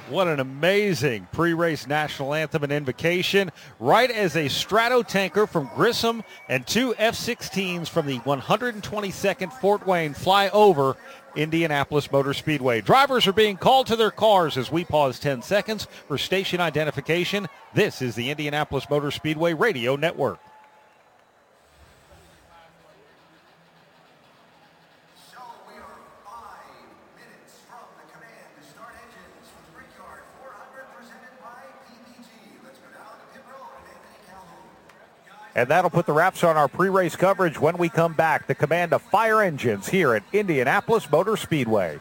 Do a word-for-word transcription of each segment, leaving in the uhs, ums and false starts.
What an amazing pre-race national anthem and invocation. Right as a Stratotanker from Grissom and two F sixteens from the one hundred twenty-second Fort Wayne fly over Indianapolis Motor Speedway. Drivers are being called to their cars as we pause ten seconds for station identification. This is the Indianapolis Motor Speedway Radio Network. And that'll put the wraps on our pre-race coverage when we come back. The command of fire engines here at Indianapolis Motor Speedway.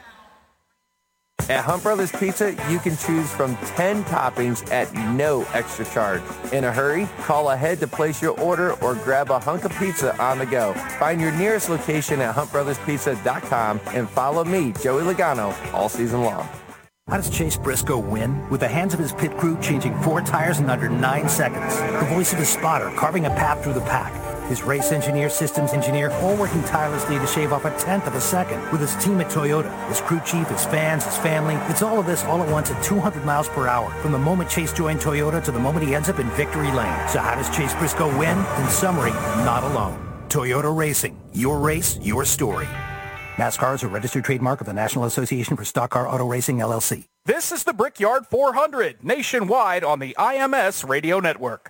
At Hunt Brothers Pizza, you can choose from ten toppings at no extra charge. In a hurry, call ahead to place your order or grab a hunk of pizza on the go. Find your nearest location at hunt brothers pizza dot com and follow me, Joey Logano, all season long. How does Chase Briscoe win? With the hands of his pit crew changing four tires in under nine seconds. The voice of his spotter carving a path through the pack. His race engineer, systems engineer, all working tirelessly to shave off a tenth of a second. With his team at Toyota, his crew chief, his fans, his family. It's all of this all at once at two hundred miles per hour. From the moment Chase joined Toyota to the moment he ends up in victory lane. So how does Chase Briscoe win? In summary, not alone. Toyota Racing. Your race, your story. NASCAR is a registered trademark of the National Association for Stock Car Auto Racing, L L C. This is the Brickyard four hundred, nationwide on the I M S Radio Network.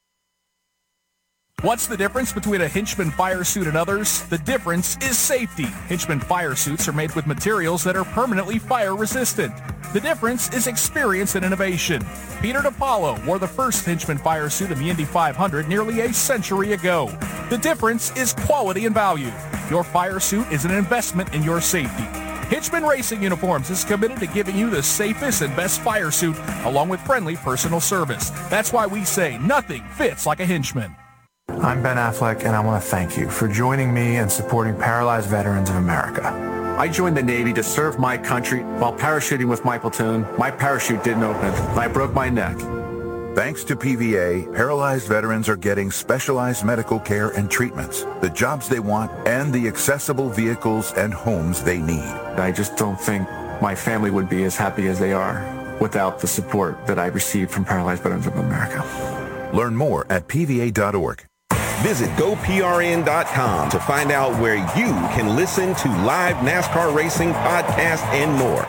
What's the difference between a Hinchman fire suit and others? The difference is safety. Hinchman fire suits are made with materials that are permanently fire resistant. The difference is experience and innovation. Peter DiPaolo wore the first Hinchman fire suit in the Indy five hundred nearly a century ago. The difference is quality and value. Your fire suit is an investment in your safety. Hinchman Racing Uniforms is committed to giving you the safest and best fire suit along with friendly personal service. That's why we say nothing fits like a Hinchman. I'm Ben Affleck, and I want to thank you for joining me and supporting Paralyzed Veterans of America. I joined the Navy to serve my country. While parachuting with my platoon, my parachute didn't open, and I broke my neck. Thanks to P V A, paralyzed veterans are getting specialized medical care and treatments, the jobs they want, and the accessible vehicles and homes they need. I just don't think my family would be as happy as they are without the support that I received from Paralyzed Veterans of America. Learn more at P V A dot org. Visit go P R N dot com to find out where you can listen to live NASCAR racing podcasts and more.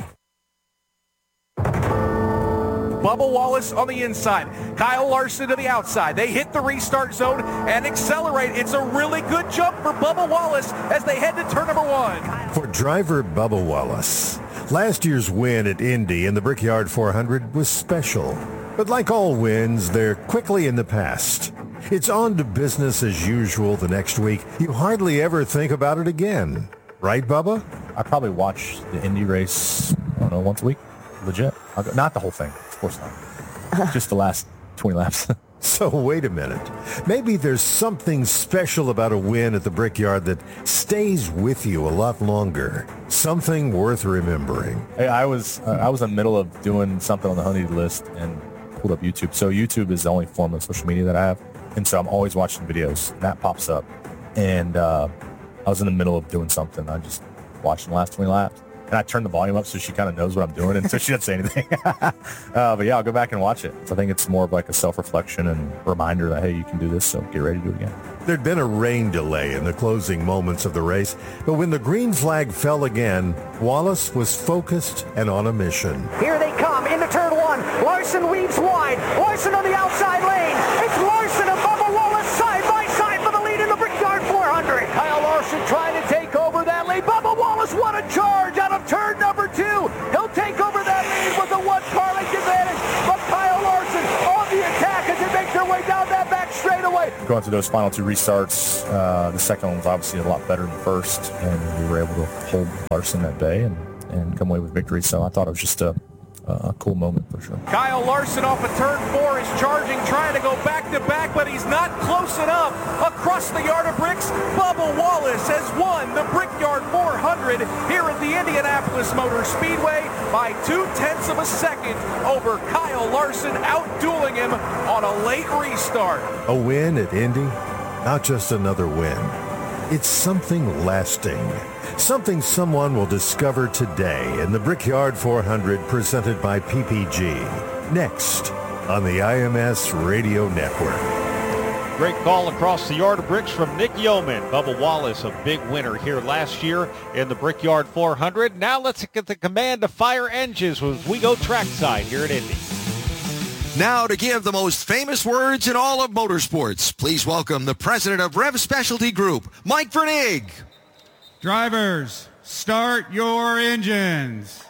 Bubba Wallace on the inside. Kyle Larson to the outside. They hit the restart zone and accelerate. It's a really good jump for Bubba Wallace as they head to turn number one. For driver Bubba Wallace, last year's win at Indy in the Brickyard four hundred was special. But like all wins, they're quickly in the past. It's on to business as usual the next week. You hardly ever think about it again. Right, Bubba? I probably watch the Indy race, I don't know, once a week. Legit. I'll go, not the whole thing. Of course not. Just the last twenty laps. So wait a minute. Maybe there's something special about a win at the Brickyard that stays with you a lot longer. Something worth remembering. Hey, I was uh, I was in the middle of doing something on the honeydew list and pulled up YouTube. So YouTube is the only form of social media that I have. And so I'm always watching videos. And that pops up. And uh, I was in the middle of doing something. I just watched the last twenty laps. And I turned the volume up so she kind of knows what I'm doing. And so she doesn't say anything. uh, but yeah, I'll go back and watch it. So I think it's more of like a self-reflection and reminder that, hey, you can do this. So get ready to do it again. There'd been a rain delay in the closing moments of the race. But when the green flag fell again, Wallace was focused and on a mission. Here they come into turn one. Larson weaves wide. Larson on the outside lane. It's Larson and Bubba Wallace side by side for the lead in the Brickyard four hundred. Kyle Larson trying to take over that lane. Bubba Wallace, what a charge out of turn number two. He'll take over that lead with a one car length advantage. But Kyle Larson on the attack as they make their way down that back straightaway. Going through those final two restarts, uh, the second one was obviously a lot better than the first, and we were able to hold Larson at bay and, and come away with victory. So I thought it was just a a cool moment for sure. Kyle Larson off of turn four is charging, trying to go back to back, but he's not close enough. Across the yard of bricks, Bubba Wallace has won the Brickyard four hundred here at the Indianapolis Motor Speedway by two-tenths of a second over Kyle Larson, outdueling him on a late restart. A win at Indy, not just another win. It's something lasting, something someone will discover today in the Brickyard four hundred presented by P P G. Next on the I M S Radio Network. Great call across the yard of bricks from Nick Yeoman. Bubba Wallace, a big winner here last year in the Brickyard four hundred. Now let's get the command to fire engines as we go trackside here at Indy. Now to give the most famous words in all of motorsports, please welcome the president of Rev Specialty Group, Mike Vernig. Drivers, start your engines.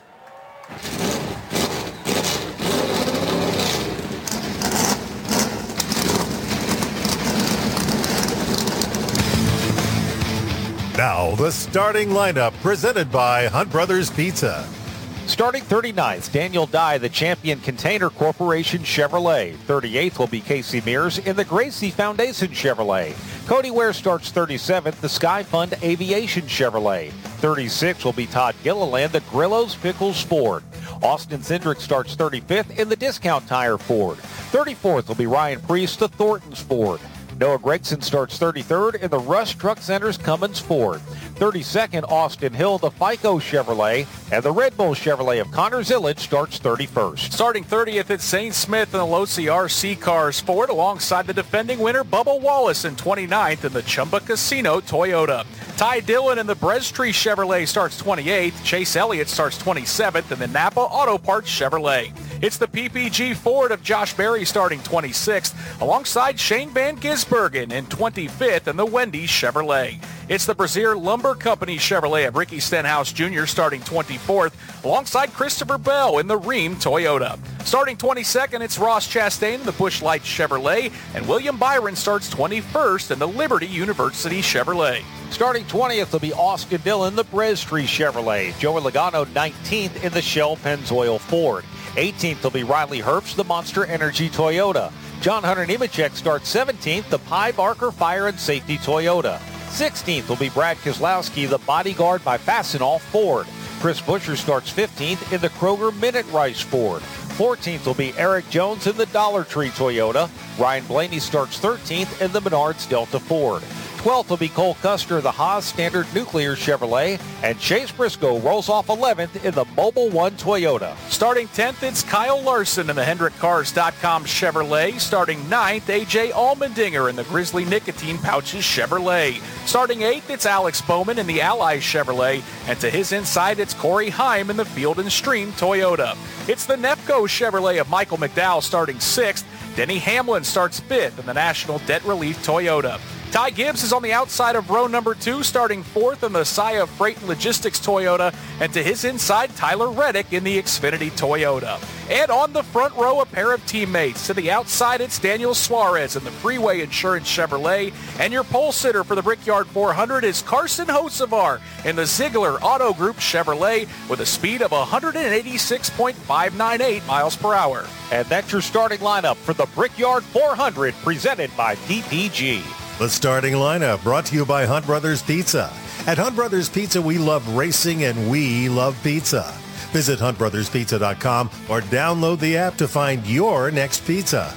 Now, the starting lineup presented by Hunt Brothers Pizza. Starting thirty-ninth, Daniel Dye, the Champion Container Corporation Chevrolet. thirty-eighth will be Casey Mears in the Gracie Foundation Chevrolet. Cody Ware starts thirty-seventh, the Sky Fund Aviation Chevrolet. thirty-sixth will be Todd Gilliland, the Grillo's Pickles Ford. Austin Cindric starts thirty-fifth in the Discount Tire Ford. thirty-fourth will be Ryan Priest, the Thornton's Ford. Noah Gregson starts thirty-third in the Rush Truck Center's Cummins Ford. thirty-second, Austin Hill, the FICO Chevrolet, and the Red Bull Chevrolet of Connor Zillage starts thirty-first. Starting thirtieth at Saint Smith in the Losi R C Cars Ford, alongside the defending winner Bubba Wallace in twenty-ninth in the Chumba Casino Toyota. Ty Dillon in the Brestree Chevrolet starts twenty-eighth. Chase Elliott starts twenty-seventh in the Napa Auto Parts Chevrolet. It's the P P G Ford of Josh Berry starting twenty-sixth, alongside Shane Van Gisbergen in twenty-fifth in the Wendy's Chevrolet. It's the Brazier Lumber Company Chevrolet of Ricky Stenhouse Junior starting twenty-fourth, alongside Christopher Bell in the Rheem Toyota. Starting twenty-second, it's Ross Chastain in the Busch Light Chevrolet, and William Byron starts twenty-first in the Liberty University Chevrolet. Starting twentieth will be Austin Dillon, the Brestree Chevrolet. Joey Logano nineteenth in the Shell Pennzoil Ford. eighteenth will be Riley Herbst, the Monster Energy Toyota. John Hunter Nemechek starts seventeenth, the Pye Barker Fire and Safety Toyota. sixteenth will be Brad Keselowski, the Bodyguard by Fastenal Ford. Chris Buescher starts fifteenth in the Kroger Minute Rice Ford. fourteenth will be Eric Jones in the Dollar Tree Toyota. Ryan Blaney starts thirteenth in the Menards Delta Ford. twelfth will be Cole Custer, the Haas Standard Nuclear Chevrolet, and Chase Briscoe rolls off eleventh in the Mobile One Toyota. Starting tenth, it's Kyle Larson in the Hendrick Cars dot com Chevrolet. Starting ninth, A J Allmendinger in the Grizzly Nicotine Pouches Chevrolet. Starting eighth, it's Alex Bowman in the Ally Chevrolet, and to his inside, it's Corey Heim in the Field and Stream Toyota. It's the Nefco Chevrolet of Michael McDowell starting sixth. Denny Hamlin starts fifth in the National Debt Relief Toyota. Ty Gibbs is on the outside of row number two, starting fourth in the Saia Freight and Logistics Toyota, and to his inside, Tyler Reddick in the Xfinity Toyota. And on the front row, a pair of teammates. To the outside, it's Daniel Suarez in the Freeway Insurance Chevrolet, and your pole sitter for the Brickyard four hundred is Carson Hocevar in the Ziegler Auto Group Chevrolet with a speed of one eighty-six point five nine eight miles per hour. And that's your starting lineup for the Brickyard four hundred, presented by P P G. The starting lineup brought to you by Hunt Brothers Pizza. At Hunt Brothers Pizza, we love racing and we love pizza. Visit hunt brothers pizza dot com or download the app to find your next pizza.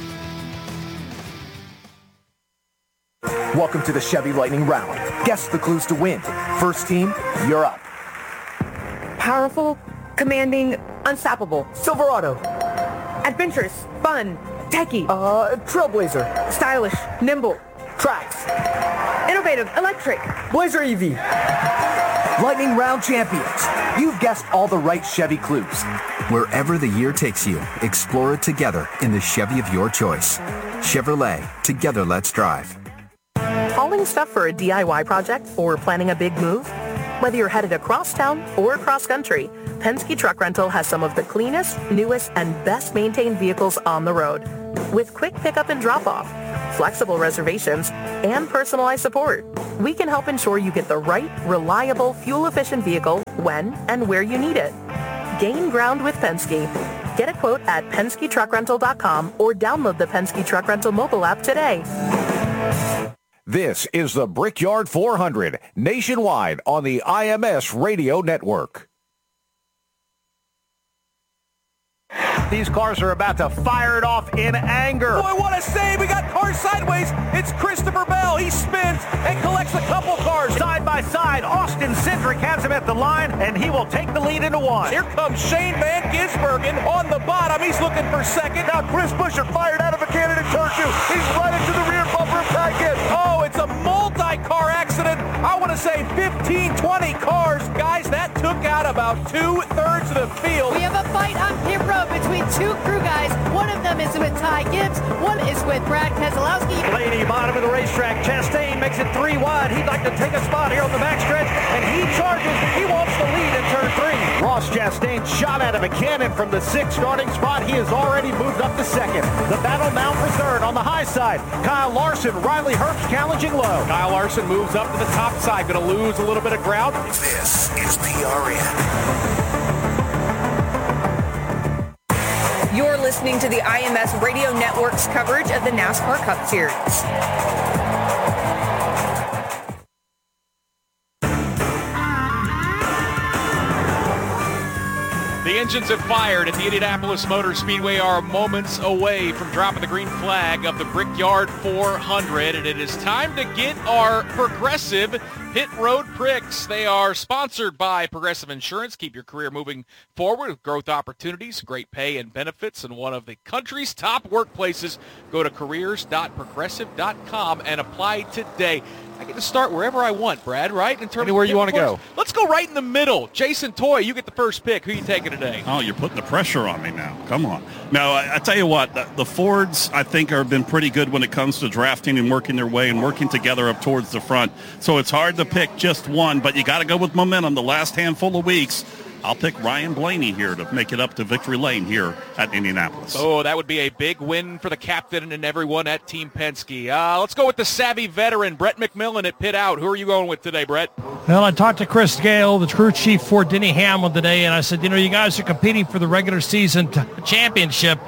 Welcome to the Chevy Lightning Round. Guess the clues to win. First team, you're up. Powerful, commanding, unstoppable. Silverado. Adventurous, fun, techy. Uh, Trailblazer. Stylish, nimble. Tracks. Innovative, electric. Blazer E V. Lightning Round champions. You've guessed all the right Chevy clues. Wherever the year takes you, explore it together in the Chevy of your choice. Chevrolet, together let's drive. Hauling stuff for a D I Y project or planning a big move? Whether you're headed across town or across country, Penske Truck Rental has some of the cleanest, newest, and best maintained vehicles on the road. With quick pickup and drop-off, flexible reservations, and personalized support, we can help ensure you get the right, reliable, fuel-efficient vehicle when and where you need it. Gain ground with Penske. Get a quote at penske truck rental dot com or download the Penske Truck Rental mobile app today. This is the Brickyard four hundred, nationwide on the I M S Radio Network. These cars are about to fire it off in anger. Boy, what a save. We got cars sideways. It's Christopher Bell. He spins and collects a couple cars. Side by side, Austin Cindric has him at the line, and he will take the lead into one. Here comes Shane Van Gisbergen on the bottom. He's looking for second. Now Chris Buescher fired out of a cannon in turn two. He's right into the rear bumper of Ty Gibbs. Oh, it's a multi-car accident. I want to say fifteen, twenty cars. Guys, that took out about two-thirds of the field. We have a fight on pit road between two crew guys. One of them is with Ty Gibbs. One is with Brad Keselowski. Blaney, bottom of the racetrack. Chastain makes it three wide. He'd like to take a spot here on the backstretch, and he charges. He wants the lead in turn three. Ross Chastain shot out of a cannon from the sixth starting spot. He has already moved up to second. The battle now for third on the high side. Kyle Larson, Riley Herbst challenging low. Kyle Larson moves up to the top side. Going to lose a little bit of ground. This is P R N. You're listening to the I M S Radio Network's coverage of the NASCAR Cup Series. The engines have fired at the Indianapolis Motor Speedway are moments away from dropping the green flag of the Brickyard four hundred, and it is time to get our Progressive Pit Road Pricks. They are sponsored by Progressive Insurance. Keep your career moving forward with growth opportunities, great pay and benefits, and one of the country's top workplaces. Go to careers dot progressive dot com and apply today. I get to start wherever I want, Brad, right? In terms Anywhere of you want to go. Let's go right in the middle. Jason Toy, you get the first pick. Who are you taking today? Oh, you're putting the pressure on me now. Come on. No, I, I tell you what, the, the Fords, I think, have been pretty good when it comes to drafting and working their way and working together up towards the front. So it's hard to pick just one, but you got to go with momentum the last handful of weeks. I'll pick Ryan Blaney here to make it up to victory lane here at Indianapolis. Oh, that would be a big win for the captain and everyone at Team Penske. Uh, let's go with the savvy veteran, Brett McMillan at Pit Out. Who are you going with today, Brett? Well, I talked to Chris Gale, the crew chief for Denny Hamlin today, and I said, you know, you guys are competing for the regular season t- championship.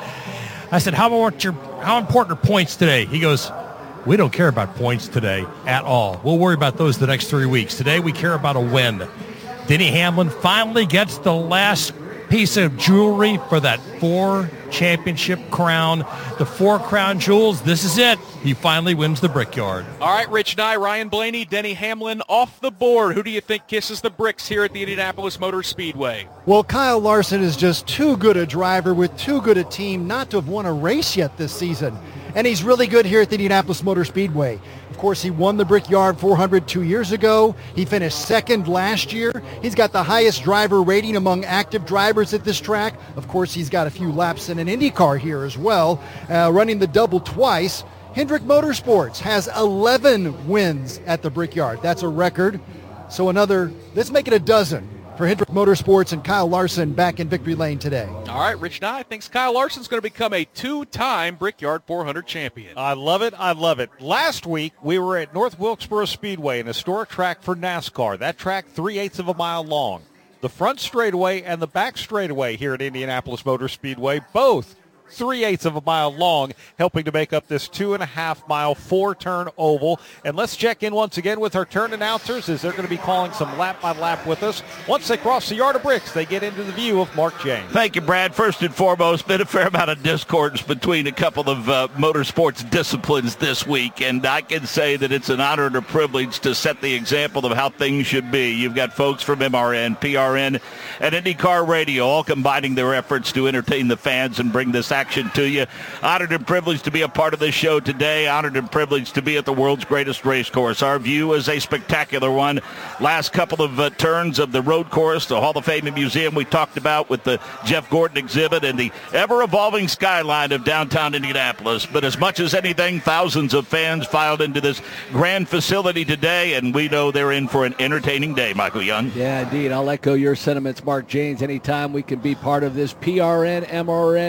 I said, how about your, how important are points today? He goes, we don't care about points today at all. We'll worry about those the next three weeks. Today we care about a win. Denny Hamlin finally gets the last piece of jewelry for that four championship crown. The four crown jewels, this is it. He finally wins the Brickyard. All right, Rich Nye, Ryan Blaney, Denny Hamlin off the board. Who do you think kisses the bricks here at the Indianapolis Motor Speedway? Well, Kyle Larson is just too good a driver with too good a team not to have won a race yet this season. And he's really good here at the Indianapolis Motor Speedway. Of course, he won the Brickyard four hundred two years ago. He finished second last year. He's got the highest driver rating among active drivers at this track. Of course, he's got a few laps in an IndyCar here as well, uh, running the double twice. Hendrick Motorsports has eleven wins at the Brickyard. That's a record. So another, let's make it a dozen for Hendrick Motorsports and Kyle Larson back in victory lane today. All right, Rich Nye thinks Kyle Larson's going to become a two-time Brickyard four hundred champion. I love it. I love it. Last week, we were at North Wilkesboro Speedway, an historic track for NASCAR. That track, three-eighths of a mile long. The front straightaway and the back straightaway here at Indianapolis Motor Speedway, both three-eighths of a mile long, helping to make up this two-and-a-half-mile, four-turn oval. And let's check in once again with our turn announcers, as they're going to be calling some lap-by-lap with us. Once they cross the yard of bricks, they get into the view of Mark James. Thank you, Brad. First and foremost, been a fair amount of discordance between a couple of uh, motorsports disciplines this week, and I can say that it's an honor and a privilege to set the example of how things should be. You've got folks from M R N, P R N, and IndyCar Radio all combining their efforts to entertain the fans and bring this action to you. Honored and privileged to be a part of this show today. Honored and privileged to be at the world's greatest race course. Our view is a spectacular one. Last couple of uh, turns of the road course, the Hall of Fame and Museum we talked about with the Jeff Gordon exhibit, and the ever-evolving skyline of downtown Indianapolis. But as much as anything, thousands of fans filed into this grand facility today, and we know they're in for an entertaining day, Michael Young. Yeah, indeed. I'll echo your sentiments, Mark James. Anytime we can be part of this P R N, M R N,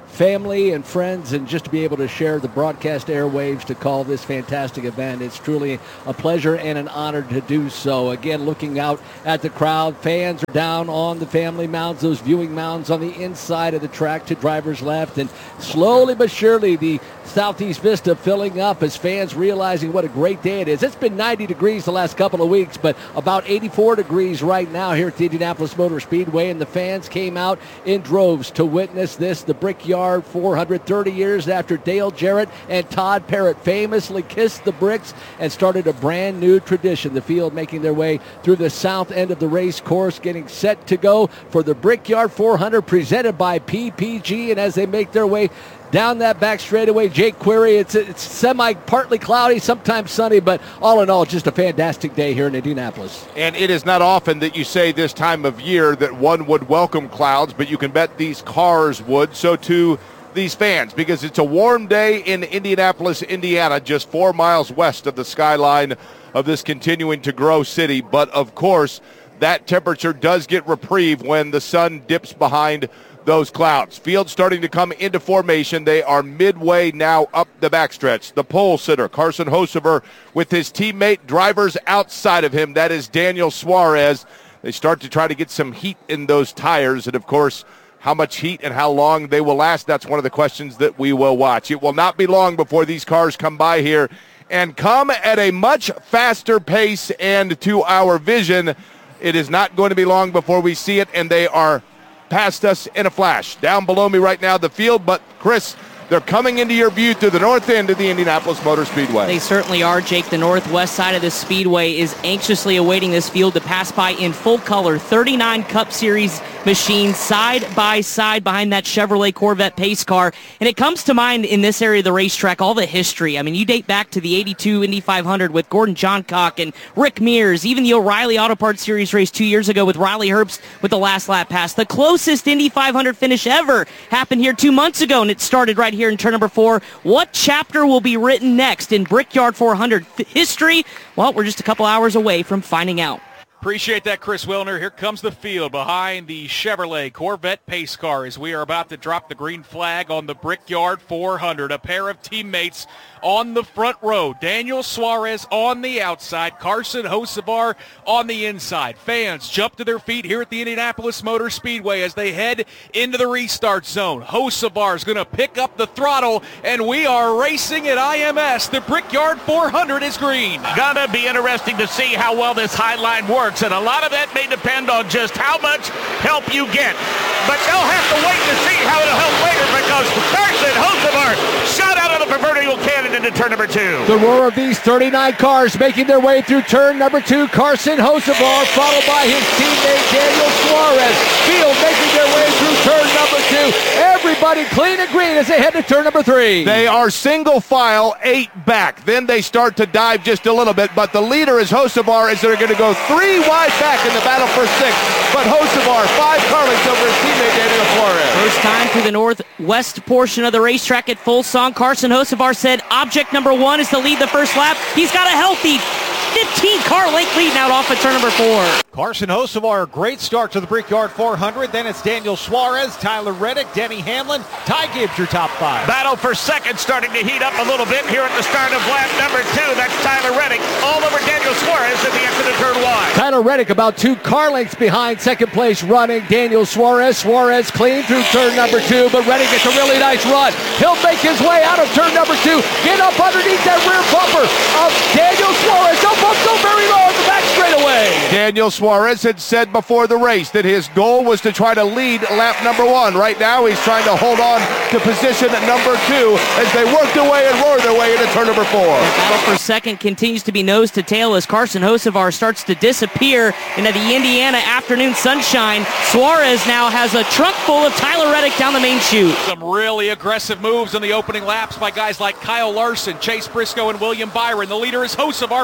family and friends, and just to be able to share the broadcast airwaves to call this fantastic event. It's truly a pleasure and an honor to do so. Again, looking out at the crowd, fans are down on the family mounds, those viewing mounds on the inside of the track to drivers left, and slowly but surely the Southeast Vista filling up as fans realizing what a great day it is. It's been ninety degrees the last couple of weeks, but about eighty-four degrees right now here at the Indianapolis Motor Speedway, and the fans came out in droves to witness this, the Brickyard four hundred, thirty years after Dale Jarrett and Todd Parrott famously kissed the bricks and started a brand new tradition. The field making their way through the south end of the race course, getting set to go for the Brickyard four hundred presented by P P G, and as they make their way down that back straightaway, Jake Query, it's, it's semi partly cloudy, sometimes sunny, but all in all, just a fantastic day here in Indianapolis. And it is not often that you say this time of year that one would welcome clouds, but you can bet these cars would. So too these fans, because it's a warm day in Indianapolis, Indiana, just four miles west of the skyline of this continuing to grow city. But of course, that temperature does get reprieve when the sun dips behind those clouds. Field starting to come into formation. They are midway now up the backstretch. The pole sitter, Carson Hocevar, with his teammate drivers outside of him. That is Daniel Suarez. They start to try to get some heat in those tires. And, of course, how much heat and how long they will last, that's one of the questions that we will watch. It will not be long before these cars come by here and come at a much faster pace. And to our vision, it is not going to be long before we see it, and they are past us in a flash. Down below me right now, the field, but Chris, they're coming into your view through the north end of the Indianapolis Motor Speedway. They certainly are, Jake. The northwest side of the speedway is anxiously awaiting this field to pass by in full color. thirty-nine Cup Series machines side by side behind that Chevrolet Corvette pace car. And it comes to mind in this area of the racetrack, all the history. I mean, you date back to the eighty-two Indy five hundred with Gordon Johncock and Rick Mears, even the O'Reilly Auto Parts Series race two years ago with Riley Herbst with the last lap pass. The closest Indy five hundred finish ever happened here two months ago, and it started right here in turn number four. What chapter will be written next in Brickyard four hundred history? Well, we're just a couple hours away from finding out. Appreciate that, Chris Wilner. Here comes the field behind the Chevrolet Corvette pace car as we are about to drop the green flag on the Brickyard four hundred. A pair of teammates on the front row. Daniel Suarez on the outside. Carson Hocevar on the inside. Fans jump to their feet here at the Indianapolis Motor Speedway as they head into the restart zone. Hocevar is going to pick up the throttle, and we are racing at I M S. The Brickyard four hundred is green. Gonna be interesting to see how well this high line works, and a lot of that may depend on just how much help you get. But they'll have to wait to see how it'll help later, because Carson Hocevar shot out of the proverbial cannon into turn number two. The roar of these thirty-nine cars making their way through turn number two. Carson Hocevar followed by his teammate Daniel Suarez. Field making their way through turn number two. Everybody clean and green as they head to turn number three. They are single file, eight back. Then they start to dive just a little bit, but the leader is Hocevar as they're going to go three wide back in the battle for sixth. But Hocevar, five car lengths over his teammate Daniel Suarez. First time through the northwest portion of the racetrack at full song. Carson Hocevar said object number one is to lead the first lap. He's got a healthy fifteen car length lead out off of turn number four. Carson Hocevar, great start to the Brickyard four hundred. Then it's Daniel Suarez, Tyler Reddick, Denny Hamlin, Ty Gibbs, your top five. Battle for second starting to heat up a little bit here at the start of lap number two. That's Tyler Reddick all over Daniel Suarez at the exit of turn one. Tyler Reddick about two car lengths behind second place running Daniel Suarez. Suarez clean through turn number two, but Reddick gets a really nice run. He'll make his way out of turn number two, get up underneath that rear bumper of Daniel Suarez. Don't bump so very low at the back straightaway. Daniel Suarez had said before the race that his goal was to try to lead lap number one. Right now he's trying to hold on to position at number two as they work their way and roar their way into turn number four. The battle for second continues to be nose to tail as Carson Hocevar starts to disappear into the Indiana afternoon sunshine. Suarez now has a trunk full of Tyler Reddick down the main chute. Some really aggressive moves in the opening laps by guys like Kyle Larson, Chase Briscoe, and William Byron. The leader is Hocevar back into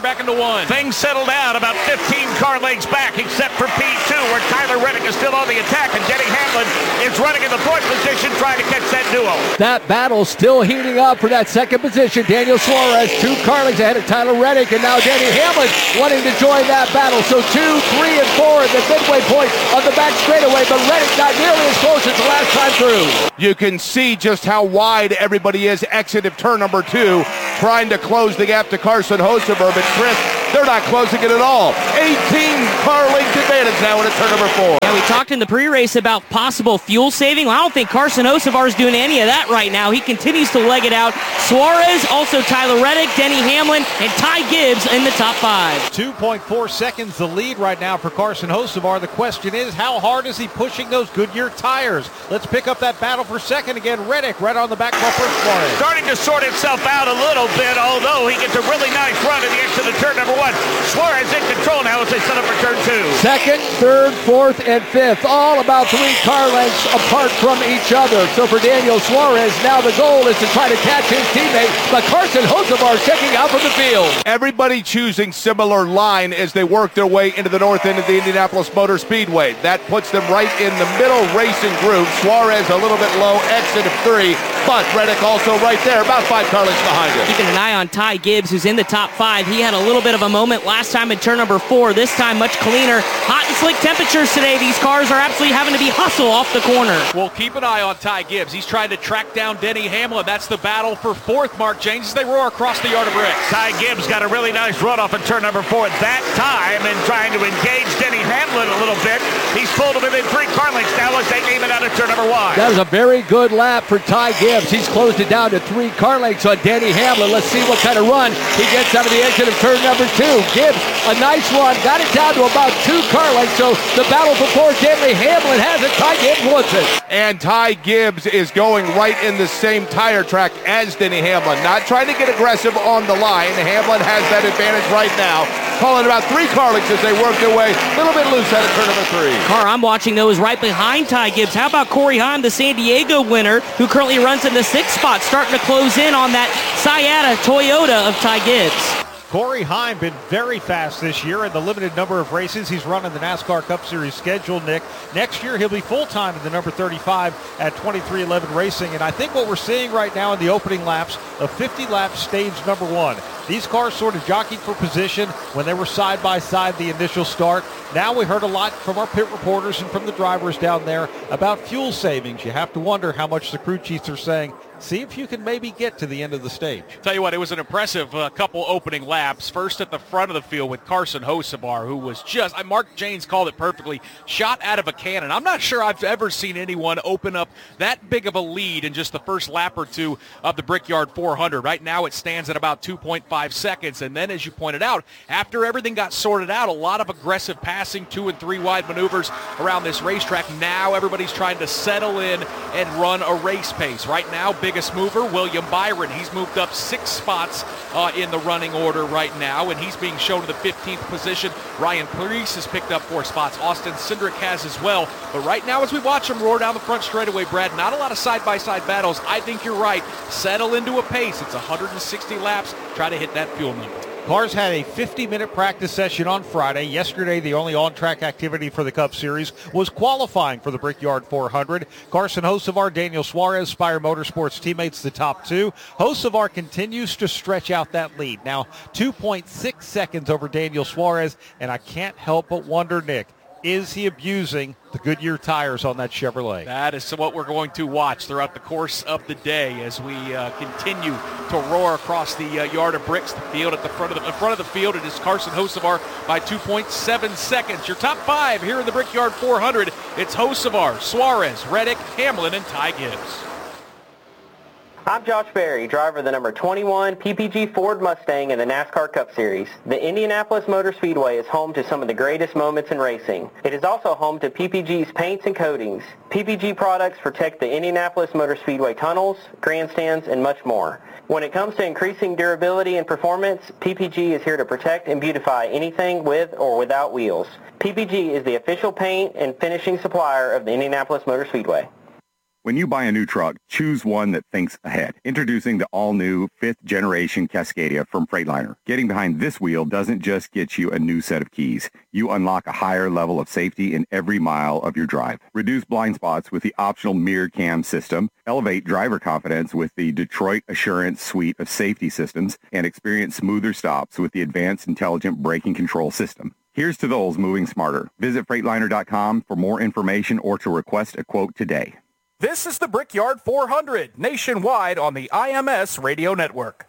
one. Things settle down about fifteen car lengths back, except for P two, where Tyler Reddick is still on the attack, and Denny Hamlin is running in the fourth position, trying to catch that duo. That battle still heating up for that second position. Daniel Suarez, two car lengths ahead of Tyler Reddick, and now Denny Hamlin wanting to join that battle. So two, three, and four at the midway point of the back straightaway, but Reddick not nearly as close as the last time through. You can see just how wide everybody is. Exit of turn number two, trying to close the gap to Carson Hocevar, but Chris, they're not closing it at all. eighteen car length advantage now into turn number four. Yeah, we talked in the pre-race about possible fuel saving. Well, I don't think Carson Hocevar is doing any of that right now. He continues to leg it out. Suarez, also Tyler Reddick, Denny Hamlin, and Ty Gibbs in the top five. two point four seconds the lead right now for Carson Hocevar. The question is, how hard is he pushing those Goodyear tires? Let's pick up that battle for second again. Reddick right on the back bumper of Suarez. Starting to sort itself out a little bit, although he gets a really nice run at the exit of turn number one. Suarez in control now as they set up for turn two. Second, third, fourth, and fifth, all about three car lengths apart from each other. So for Daniel Suarez, now the goal is to try to catch his teammate, but Carson Hocevar checking out from the field. Everybody choosing similar line as they work their way into the north end of the Indianapolis Motor Speedway. That puts them right in the middle racing group. Suarez a little bit low, exit of three, but Reddick also right there, about five car lengths behind him. Keeping an eye on Ty Gibbs, who's in the top five. He had a little bit of a moment last time in turn number four. This time much cleaner. Hot and slick temperatures today. These cars are absolutely having to be hustle off the corner. Well, keep an eye on Ty Gibbs. He's trying to track down Denny Hamlin. That's the battle for fourth, Mark James, as they roar across the yard of bricks. Ty Gibbs got a really nice run off in turn number four that time, and trying to engage Denny Hamlin a little bit. He's pulled him within three car lengths now as they aim it out of turn number one. That was a very good lap for Ty Gibbs. He's closed it down to three car lengths on Denny Hamlin. Let's see what kind of run he gets out of the exit of turn number two. Gibbs, a nice run, got it down to about two car lengths. So the battle before Denny Hamlin has it. Ty Gibbs wants it. And Ty Gibbs is going right in the same tire track as Denny Hamlin. Not trying to get aggressive on the line. Hamlin has that advantage right now. Calling about three car lengths as they work their way. A little bit loose out of turn number three. Car I'm watching, though, is right behind Ty Gibbs. How about Corey Heim, the San Diego winner, who currently runs in the sixth spot, starting to close in on that Sciata Toyota of Ty Gibbs. Corey Heim been very fast this year in the limited number of races he's run in the NASCAR Cup Series schedule, Nick. Next year he'll be full-time in the number thirty-five at twenty-three eleven Racing. And I think what we're seeing right now in the opening laps of fifty lap stage number one, these cars sort of jockeyed for position when they were side by side the initial start. Now we heard a lot from our pit reporters and from the drivers down there about fuel savings. You have to wonder how much the crew chiefs are saying. See if you can maybe get to the end of the stage. Tell you what, it was an impressive uh, couple opening laps. First at the front of the field with Carson Hocevar, who was just, Mark Janes called it perfectly, shot out of a cannon. I'm not sure I've ever seen anyone open up that big of a lead in just the first lap or two of the Brickyard four hundred. Right now it stands at about two point five seconds. And then, as you pointed out, after everything got sorted out, a lot of aggressive passing, two and three wide maneuvers around this racetrack. Now everybody's trying to settle in and run a race pace. Right now, big biggest mover, William Byron. He's moved up six spots uh, in the running order right now, and he's being shown to the fifteenth position. Ryan Preece has picked up four spots. Austin Cindric has as well. But right now, as we watch him roar down the front straightaway, Brad, not a lot of side-by-side battles. I think you're right. Settle into a pace. It's one hundred sixty laps. Try to hit that fuel number. Cars had a fifty-minute practice session on Friday. Yesterday, the only on-track activity for the Cup Series was qualifying for the Brickyard four hundred. Carson Hocevar, Daniel Suarez, Spire Motorsports teammates, the top two. Hocevar continues to stretch out that lead. Now, two point six seconds over Daniel Suarez, and I can't help but wonder, Nick, is he abusing the Goodyear tires on that Chevrolet? That is what we're going to watch throughout the course of the day as we uh, continue to roar across the uh, yard of bricks. The field at the front of the, in front of the field, it is Carson Hocevar by two point seven seconds. Your top five here in the Brickyard four hundred, it's Hocevar, Suarez, Reddick, Hamlin, and Ty Gibbs. I'm Josh Berry, driver of the number twenty-one P P G Ford Mustang in the NASCAR Cup Series. The Indianapolis Motor Speedway is home to some of the greatest moments in racing. It is also home to P P G's paints and coatings. P P G products protect the Indianapolis Motor Speedway tunnels, grandstands, and much more. When it comes to increasing durability and performance, P P G is here to protect and beautify anything with or without wheels. P P G is the official paint and finishing supplier of the Indianapolis Motor Speedway. When you buy a new truck, choose one that thinks ahead. Introducing the all-new fifth generation Cascadia from Freightliner. Getting behind this wheel doesn't just get you a new set of keys. You unlock a higher level of safety in every mile of your drive. Reduce blind spots with the optional mirror cam system. Elevate driver confidence with the Detroit Assurance suite of safety systems. And experience smoother stops with the advanced intelligent braking control system. Here's to those moving smarter. Visit Freightliner dot com for more information or to request a quote today. This is the Brickyard four hundred, nationwide on the I M S Radio Network.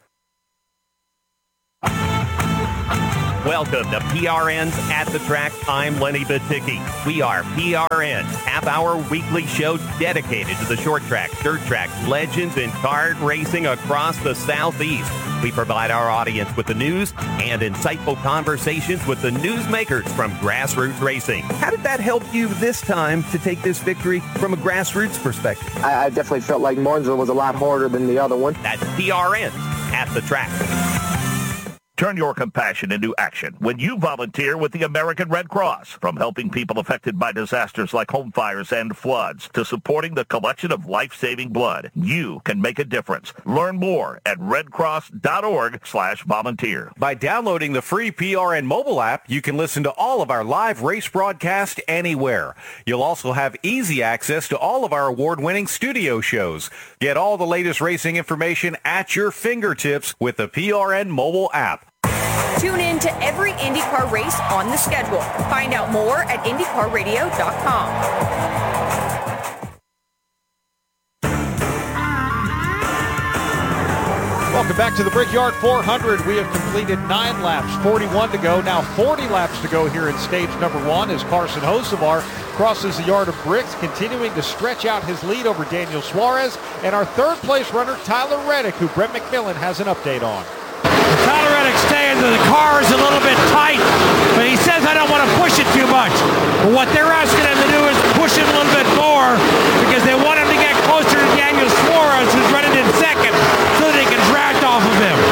Welcome to P R N's At the Track. I'm Lenny Baticki. We are P R N, half-hour weekly show dedicated to the short track, dirt track, legends, and kart racing across the Southeast. We provide our audience with the news and insightful conversations with the newsmakers from grassroots racing. How did that help you this time to take this victory from a grassroots perspective? I, I definitely felt like Martinsville was a lot harder than the other one. That's P R N's At the Track. Turn your compassion into action when you volunteer with the American Red Cross. From helping people affected by disasters like home fires and floods to supporting the collection of life-saving blood, you can make a difference. Learn more at redcross.org slash volunteer. By downloading the free P R N mobile app, you can listen to all of our live race broadcasts anywhere. You'll also have easy access to all of our award-winning studio shows. Get all the latest racing information at your fingertips with the P R N mobile app. Tune in to every IndyCar race on the schedule. Find out more at Indy Car Radio dot com. Welcome back to the Brickyard four hundred. We have completed nine laps, forty-one to go. Now forty laps to go here in stage number one as Carson Hocevar crosses the yard of bricks, continuing to stretch out his lead over Daniel Suarez. And our third place runner, Tyler Reddick, who Brett McMillan has an update on. Tyler Reddick staying, the car is a little bit tight, but he says I don't want to push it too much. But what they're asking him to do is push it a little bit more because they want him to get closer to Daniel Suarez, who's running in second, so that they can draft off of him.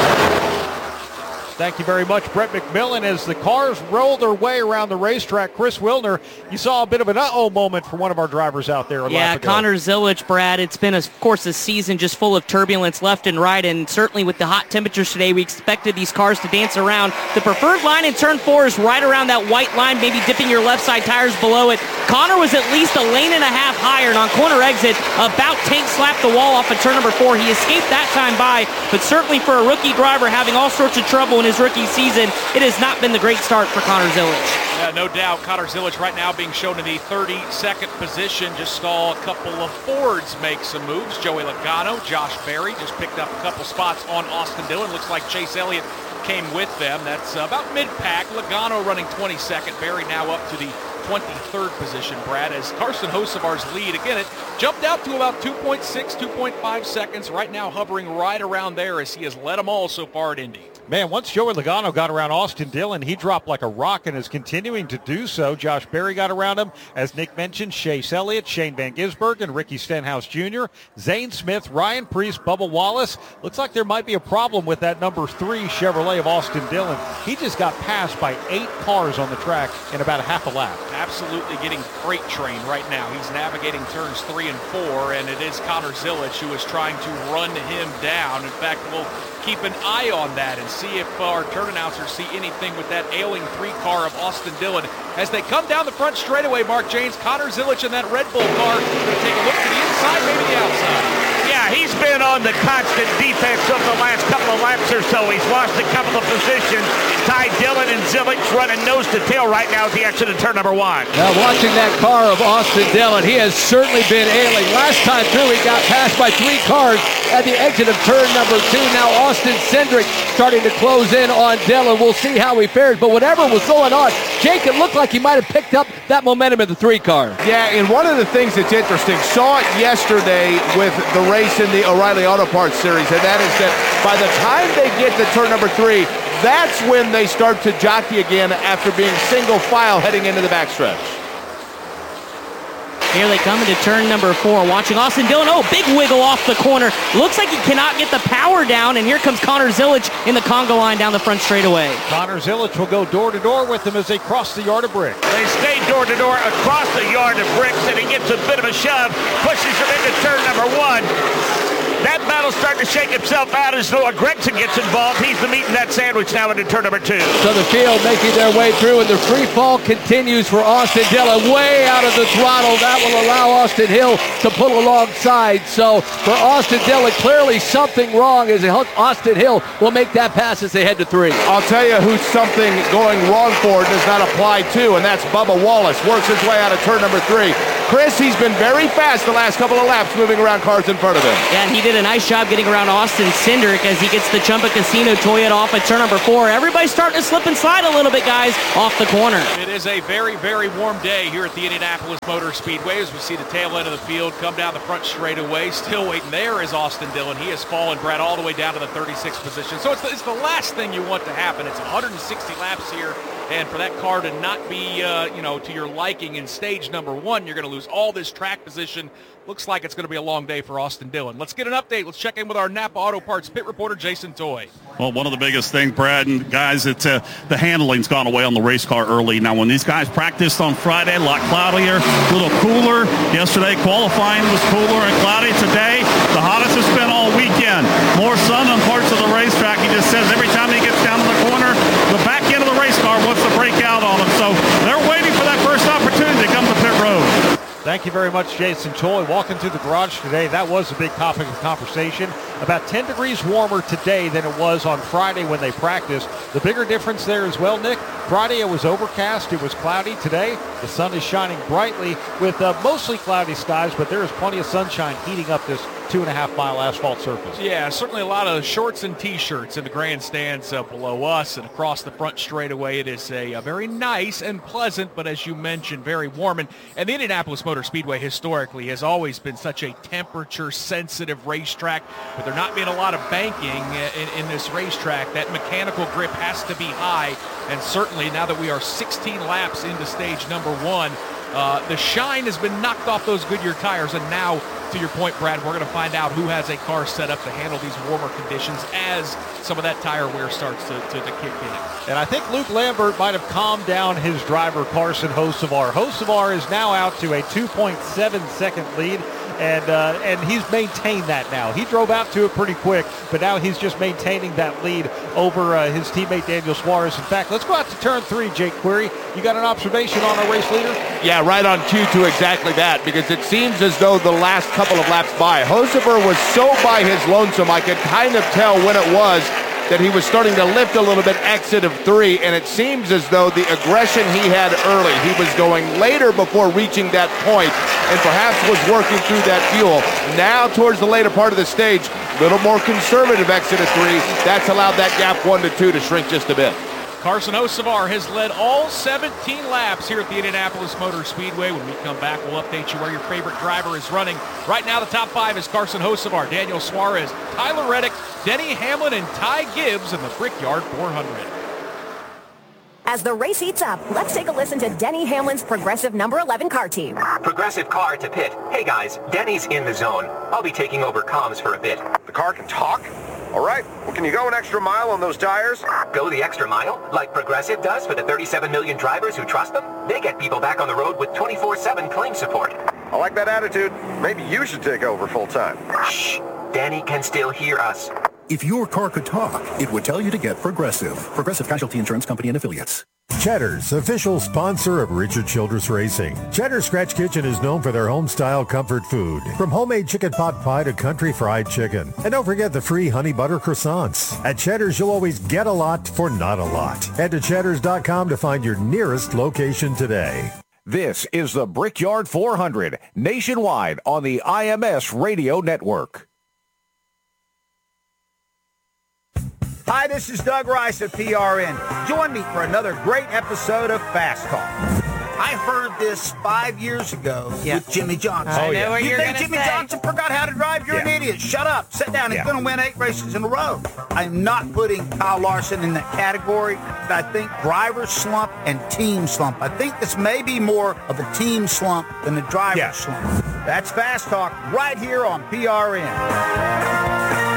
Thank you very much, Brett McMillan. As the cars roll their way around the racetrack, Chris Wilner, you saw a bit of an uh-oh moment for one of our drivers out there a Yeah, lap ago. Connor Zilic, Brad, it's been, of course, a season just full of turbulence left and right, and certainly with the hot temperatures today, we expected these cars to dance around. The preferred line in turn four is right around that white line, maybe dipping your left side tires below it. Connor was at least a lane and a half higher, and on corner exit, about tank slapped the wall off of turn number four. He escaped that time by, but certainly for a rookie driver having all sorts of trouble in his rookie season, it has not been the great start for Connor Zilic. Yeah, no doubt. Connor Zilic right now being shown in the thirty-second position. Just saw a couple of Fords make some moves. Joey Logano, Josh Berry just picked up a couple spots on Austin Dillon. Looks like Chase Elliott came with them. That's about mid-pack. Logano running twenty-second. Berry now up to the twenty-third position, Brad, as Carson Hocevar's lead, again, it jumped out to about two point six, two point five seconds. Right now hovering right around there as he has led them all so far at Indy. Man, once Joey Logano got around Austin Dillon, he dropped like a rock and is continuing to do so. Josh Berry got around him. As Nick mentioned, Chase Elliott, Shane Van Gisbergen, Ricky Stenhouse Junior, Zane Smith, Ryan Preece, Bubba Wallace. Looks like there might be a problem with that number three Chevrolet of Austin Dillon. He just got passed by eight cars on the track in about a half a lap. Absolutely getting freight train right now. He's navigating turns three and four, and it is Connor Zilic who is trying to run him down. In fact, we'll keep an eye on that and see if our turn announcers see anything with that ailing three car of Austin Dillon. As they come down the front straightaway, Mark James, Connor Zilic in that Red Bull car. Going to take a look to the inside, maybe the outside. Yeah, he's been on the constant defense over the last couple of laps or so. He's lost a couple of positions. Ty Dillon and Zilic running nose to tail right now at the exit of turn number one. Now watching that car of Austin Dillon, he has certainly been ailing. Last time through, he got passed by three cars at the exit of turn number two. Now Austin Cindric starting to close in on Dillon. We'll see how he fares, but whatever was going on, Jake, it looked like he might have picked up that momentum in the three car. Yeah, and one of the things that's interesting, saw it yesterday with the race in the O'Reilly Auto Parts Series, and that is that by the time they get to turn number three, that's when they start to jockey again after being single file heading into the backstretch. Here they come into turn number four. Watching Austin Dillon. Oh, big wiggle off the corner. Looks like he cannot get the power down, and here comes Connor Zilic in the conga line down the front straightaway. Connor Zilic will go door to door with them as they cross the yard of bricks. They stay door to door across the yard of bricks, and he gets a bit of a shove, pushes him into turn number one. That battle's starting to shake itself out as though Gregson gets involved. He's the meat in that sandwich now into turn number two. So the field making their way through, and the free fall continues for Austin Dillon. Way out of the throttle. That will allow Austin Hill to pull alongside. So for Austin Dillon, clearly something wrong as Austin Hill will make that pass as they head to three. I'll tell you who's something going wrong for it does not apply to, and that's Bubba Wallace. Works his way out of turn number three. Chris, he's been very fast the last couple of laps moving around cars in front of him. Yeah, and he did a nice job getting around Austin Cindric as he gets the Chumba Casino Toyota off at turn number four. Everybody's starting to slip and slide a little bit, guys, off the corner. It is a very, very warm day here at the Indianapolis Motor Speedway as we see the tail end of the field come down the front straightaway. Still waiting there is Austin Dillon. He has fallen, Brad, all the way down to the thirty-sixth position. So it's the, it's the last thing you want to happen. It's one hundred sixty laps here. And for that car to not be, uh, you know, to your liking in stage number one, you're going to lose all this track position. Looks like it's going to be a long day for Austin Dillon. Let's get an update. Let's check in with our Napa Auto Parts pit reporter, Jason Toy. Well, one of the biggest things, Brad, and guys, it's uh, the handling's gone away on the race car early. Now, when these guys practiced on Friday, a lot cloudier, a little cooler. Yesterday, qualifying was cooler and cloudy. Today, the hottest it's been all weekend. More sun on parts of the racetrack. He just says every time he gets down to the corner, the back end of the race car wants to break out on him. So they're waiting for that first opportunity to come to pit road. Thank you very much, Jason Toy. Walking through the garage today, that was a big topic of conversation. About ten degrees warmer today than it was on Friday when they practiced. The bigger difference there as well, Nick, Friday it was overcast, it was cloudy. Today, the sun is shining brightly with uh, mostly cloudy skies, but there is plenty of sunshine heating up this two and a half mile asphalt surface. Yeah, certainly a lot of shorts and T-shirts in the grandstands uh, below us and across the front straightaway. It is a, a very nice and pleasant, but as you mentioned, very warm. And, and the Indianapolis Motor Speedway historically has always been such a temperature-sensitive racetrack. With there not being a lot of banking in, in this racetrack, that mechanical grip has to be high. And certainly now that we are sixteen laps into stage number one, Uh, the shine has been knocked off those Goodyear tires, and now, to your point, Brad, we're going to find out who has a car set up to handle these warmer conditions as some of that tire wear starts to, to, to kick in. And I think Luke Lambert might have calmed down his driver, Carson Hocevar. Hocevar is now out to a two point seven second lead, and uh, and he's maintained that now. He drove out to it pretty quick, but now he's just maintaining that lead over uh, his teammate Daniel Suarez. In fact, let's go out to turn three, Jake Query. You got an observation on our race leader? Yeah, right on cue to exactly that, because it seems as though the last couple of laps by, Hocevar was so by his lonesome, I could kind of tell when it was that he was starting to lift a little bit exit of three, and it seems as though the aggression he had early, he was going later before reaching that point, and perhaps was working through that fuel. Now towards the later part of the stage, a little more conservative exit of three. That's allowed that gap one to two to shrink just a bit. Carson Hocevar has led all seventeen laps here at the Indianapolis Motor Speedway. When we come back, we'll update you where your favorite driver is running. Right now, the top five is Carson Hocevar, Daniel Suarez, Tyler Reddick, Denny Hamlin, and Ty Gibbs in the Brickyard four hundred. As the race heats up, let's take a listen to Denny Hamlin's Progressive number eleven car team. Progressive car to pit. Hey guys, Denny's in the zone. I'll be taking over comms for a bit. The car can talk? All right, well, can you go an extra mile on those tires? Go the extra mile? Like Progressive does for the thirty-seven million drivers who trust them? They get people back on the road with twenty-four seven claim support. I like that attitude. Maybe you should take over full time. Shh, Danny can still hear us. If your car could talk, it would tell you to get Progressive. Progressive Casualty Insurance Company and Affiliates. Cheddar's, official sponsor of Richard Childress Racing. Cheddar's Scratch Kitchen is known for their home-style comfort food, from homemade chicken pot pie to country fried chicken. And don't forget the free honey butter croissants. At Cheddar's, you'll always get a lot for not a lot. Head to cheddars dot com to find your nearest location today. This is the Brickyard four hundred, nationwide on the I M S Radio Network. Hi, this is Doug Rice of P R N. Join me for another great episode of Fast Talk. I heard this five years ago yeah. with Jimmy Johnson. I know yeah. what you you're think Jimmy say. Johnson forgot how to drive? You're yeah. an idiot. Shut up. Sit down. He's yeah. going to win eight races in a row. I'm not putting Kyle Larson in that category. I think driver slump and team slump. I think this may be more of a team slump than a driver yeah. slump. That's Fast Talk right here on P R N.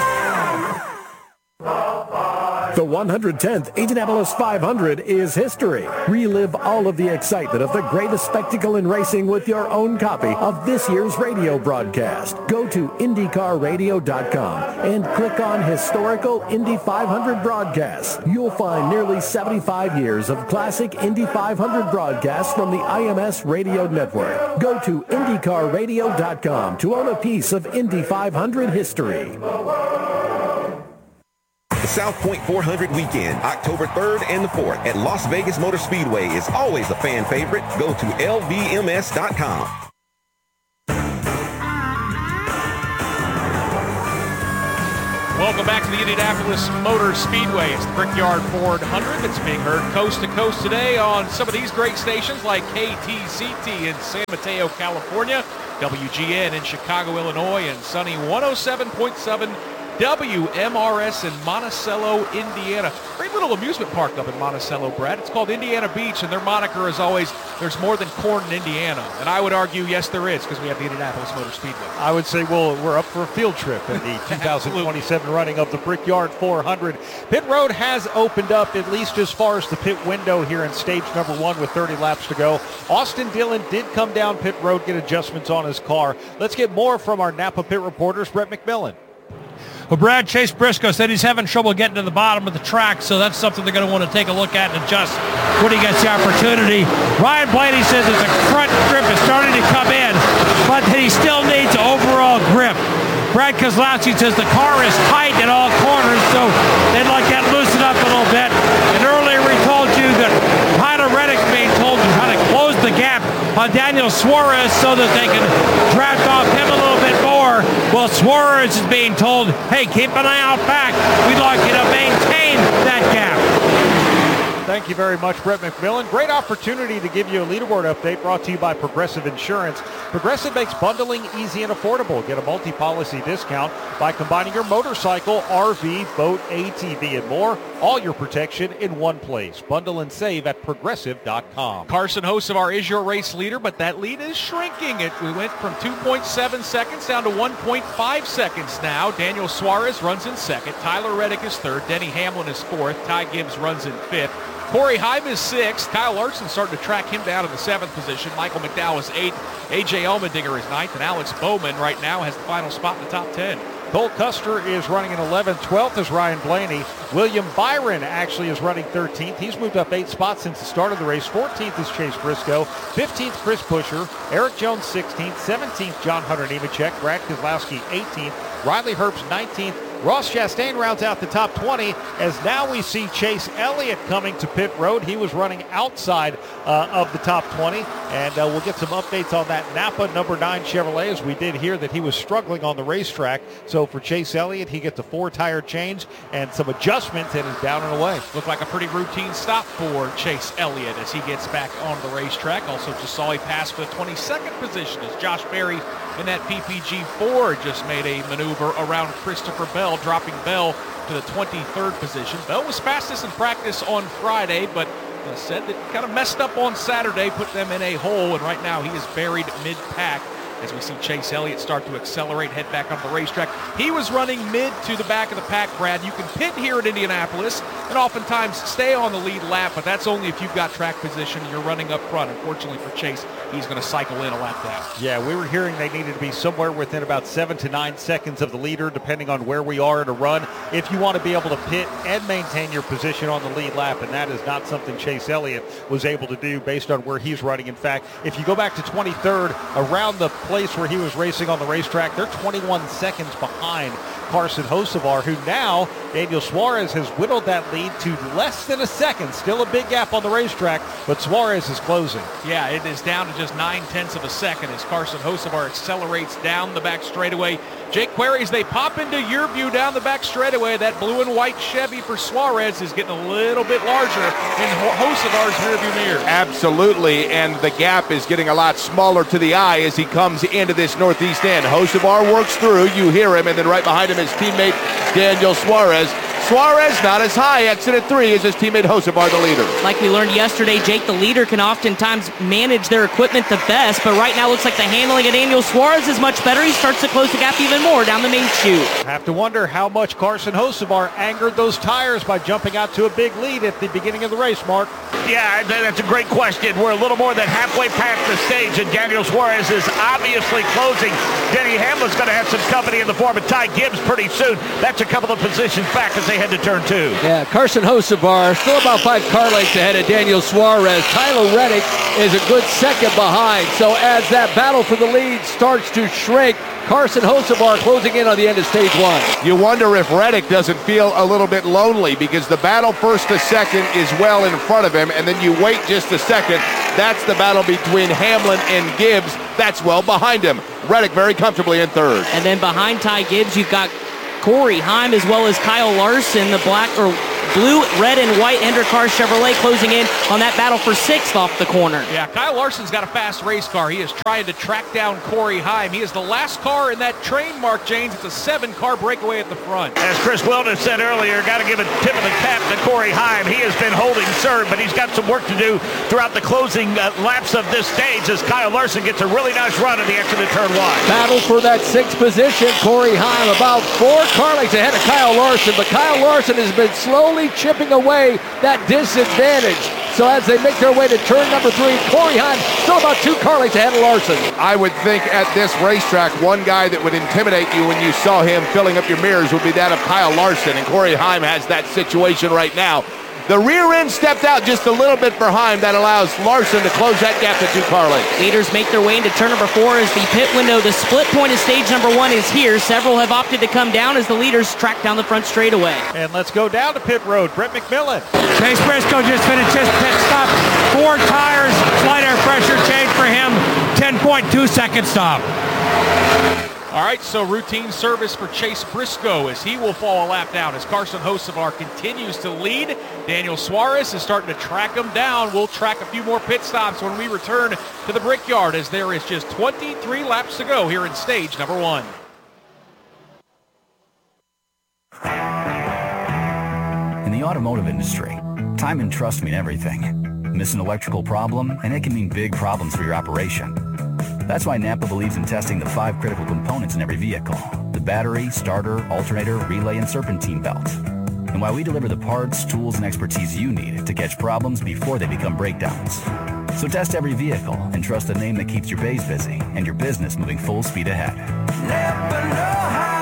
The one hundred tenth Indianapolis five hundred is history. Relive all of the excitement of the greatest spectacle in racing with your own copy of this year's radio broadcast. Go to Indy Car Radio dot com and click on Historical Indy five hundred Broadcasts. You'll find nearly seventy-five years of classic Indy five hundred broadcasts from the I M S Radio Network. Go to Indy Car Radio dot com to own a piece of Indy five hundred history. The South Point four hundred weekend, October third and the fourth at Las Vegas Motor Speedway is always a fan favorite. Go to L V M S dot com. Welcome back to the Indianapolis Motor Speedway. It's the Brickyard Ford one hundred that's being heard coast to coast today on some of these great stations like K T C T in San Mateo, California, W G N in Chicago, Illinois, and sunny one oh seven point seven W M R S in Monticello, Indiana. Great little amusement park up in Monticello, Brad. It's called Indiana Beach, and their moniker is always, there's more than corn in Indiana. And I would argue, yes, there is, because we have the Indianapolis Motor Speedway. I would say, well, we're up for a field trip in the two thousand twenty-seven running of the Brickyard four hundred. Pit road has opened up at least as far as the pit window here in stage number one with thirty laps to go. Austin Dillon did come down pit road, get adjustments on his car. Let's get more from our Napa pit reporters, Brett McMillan. Well, Brad, Chase Briscoe said he's having trouble getting to the bottom of the track, so that's something they're going to want to take a look at and adjust when he gets the opportunity. Ryan Blaney says his front grip is starting to come in, but he still needs overall grip. Brad Keselowski says the car is tight in all corners, so they'd like that loosened up a little bit. And earlier we told you that Tyler Reddick's being told to try to close the gap on Daniel Suarez so that they can draft off him a little bit more. Well, Suarez is being told, hey, keep an eye out back. We'd like you to maintain that gap. Thank you very much, Brett McMillan. Great opportunity to give you a leaderboard update brought to you by Progressive Insurance. Progressive makes bundling easy and affordable. Get a multi-policy discount by combining your motorcycle, R V, boat, A T V, and more. All your protection in one place. Bundle and save at Progressive dot com. Carson Hocevar is your race leader, but that lead is shrinking. It we went from two point seven seconds down to one point five seconds now. Daniel Suarez runs in second. Tyler Reddick is third. Denny Hamlin is fourth. Ty Gibbs runs in fifth. Corey Heim is sixth. Kyle Larson starting to track him down in the seventh position. Michael McDowell is eighth. A J Allmendinger is ninth. And Alex Bowman right now has the final spot in the top ten. Cole Custer is running in eleventh. twelfth is Ryan Blaney. William Byron actually is running thirteenth. He's moved up eight spots since the start of the race. fourteenth is Chase Briscoe. fifteenth, Chris Buescher. Eric Jones, sixteenth. seventeenth, John Hunter Nemechek. Brad Keselowski, eighteenth. Riley Herbst, nineteenth. Ross Chastain rounds out the top twenty as now we see Chase Elliott coming to pit road. He was running outside uh, of the top twenty, and uh, we'll get some updates on that Napa number nine Chevrolet, as we did hear that he was struggling on the racetrack. So for Chase Elliott, he gets a four-tire change and some adjustments and is down and away. Looked like a pretty routine stop for Chase Elliott as he gets back on the racetrack. Also just saw he pass for the twenty-second position as Josh Berry in that P P G Ford just made a maneuver around Christopher Bell, dropping Bell to the twenty-third position. Bell was fastest in practice on Friday, but uh, said that kind of messed up on Saturday, put them in a hole, and right now he is buried mid-pack as we see Chase Elliott start to accelerate, head back onto the racetrack. He was running mid to the back of the pack, Brad. You can pit here at Indianapolis and oftentimes stay on the lead lap, but that's only if you've got track position. You're running up front. Unfortunately for Chase, he's going to cycle in a lap down. Yeah, we were hearing they needed to be somewhere within about seven to nine seconds of the leader, depending on where we are in a run, if you want to be able to pit and maintain your position on the lead lap, and that is not something Chase Elliott was able to do based on where he's running. In fact, if you go back to twenty-third, around the place where he was racing on the racetrack, they're twenty-one seconds behind Carson Hocevar, who now Daniel Suarez has whittled that lead to less than a second. Still a big gap on the racetrack, but Suarez is closing. Yeah, it is down to just nine-tenths of a second as Carson Hocevar accelerates down the back straightaway. Jake Queries, they pop into your view down the back straightaway. That blue and white Chevy for Suarez is getting a little bit larger in Hocevar's rearview mirror. Absolutely, and the gap is getting a lot smaller to the eye as he comes into this northeast end. Hocevar works through, you hear him, and then right behind him his teammate Daniel Suarez. Suarez not as high, exit at three, as his teammate Hocevar, the leader. Like we learned yesterday, Jake, the leader, can oftentimes manage their equipment the best, but right now looks like the handling of Daniel Suarez is much better. He starts to close the gap even more down the main chute. Have to wonder how much Carson Hocevar angered those tires by jumping out to a big lead at the beginning of the race, Mark. Yeah, that's a great question. We're a little more than halfway past the stage, and Daniel Suarez is obviously closing. Denny Hamlin's going to have some company in the form of Ty Gibbs pretty soon. That's a couple of positions back as they head to turn two. Yeah, Carson Hocevar still about five car lengths ahead of Daniel Suarez. Tyler Reddick is a good second behind. So as that battle for the lead starts to shrink, Carson Hocevar closing in on the end of stage one. You wonder if Reddick doesn't feel a little bit lonely because the battle first to second is well in front of him, and then you wait just a second. That's the battle between Hamlin and Gibbs. That's well behind him. Reddick very comfortably in third. And then behind Ty Gibbs, you've got Corey Heim as well as Kyle Larson, the black or blue, red, and white Hendrick-Car Chevrolet closing in on that battle for sixth off the corner. Yeah, Kyle Larson's got a fast race car. He is trying to track down Corey Heim. He is the last car in that train, Mark James. It's a seven-car breakaway at the front. As Chris Wellness said earlier, got to give a tip of the cap to Corey Heim. He has been holding serve, but he's got some work to do throughout the closing uh, laps of this stage as Kyle Larson gets a really nice run at the exit of turn one. Battle for that sixth position. Corey Heim about four car lengths ahead of Kyle Larson, but Kyle Larson has been slowly chipping away that disadvantage. So as they make their way to turn number three, Corey Heim still about two car lengths ahead of Larson. I would think at this racetrack, one guy that would intimidate you when you saw him filling up your mirrors would be that of Kyle Larson, and Corey Heim has that situation right now. The rear end stepped out just a little bit for Heim. That allows Larson to close that gap to two car lengths. Leaders make their way into turn number four as the pit window, the split point of stage number one is here. Several have opted to come down as the leaders track down the front straightaway. And let's go down to pit road. Brett McMillan. Chase Briscoe just finished his pit stop. Four tires, slight air pressure change for him. ten point two second stop. All right, so routine service for Chase Briscoe as he will fall a lap down as Carson Hocevar continues to lead. Daniel Suarez is starting to track him down. We'll track a few more pit stops when we return to the Brickyard as there is just twenty-three laps to go here in stage number one. In the automotive industry, time and trust mean everything. Miss an electrical problem, and it can mean big problems for your operation. That's why Napa believes in testing the five critical components in every vehicle: the battery, starter, alternator, relay, and serpentine belt. And why we deliver the parts, tools, and expertise you need to catch problems before they become breakdowns. So test every vehicle and trust the name that keeps your bays busy and your business moving full speed ahead. Napa know-how.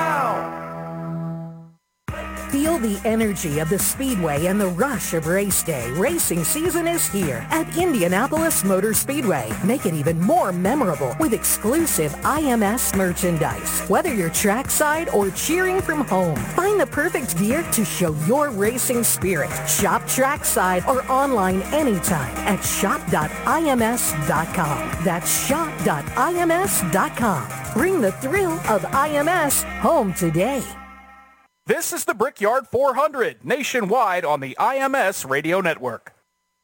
Feel the energy of the Speedway and the rush of race day. Racing season is here at Indianapolis Motor Speedway. Make it even more memorable with exclusive I M S merchandise. Whether you're trackside or cheering from home, find the perfect gear to show your racing spirit. Shop trackside or online anytime at shop dot I M S dot com. That's shop dot I M S dot com. Bring the thrill of I M S home today. This is the Brickyard four hundred, nationwide on the I M S Radio Network.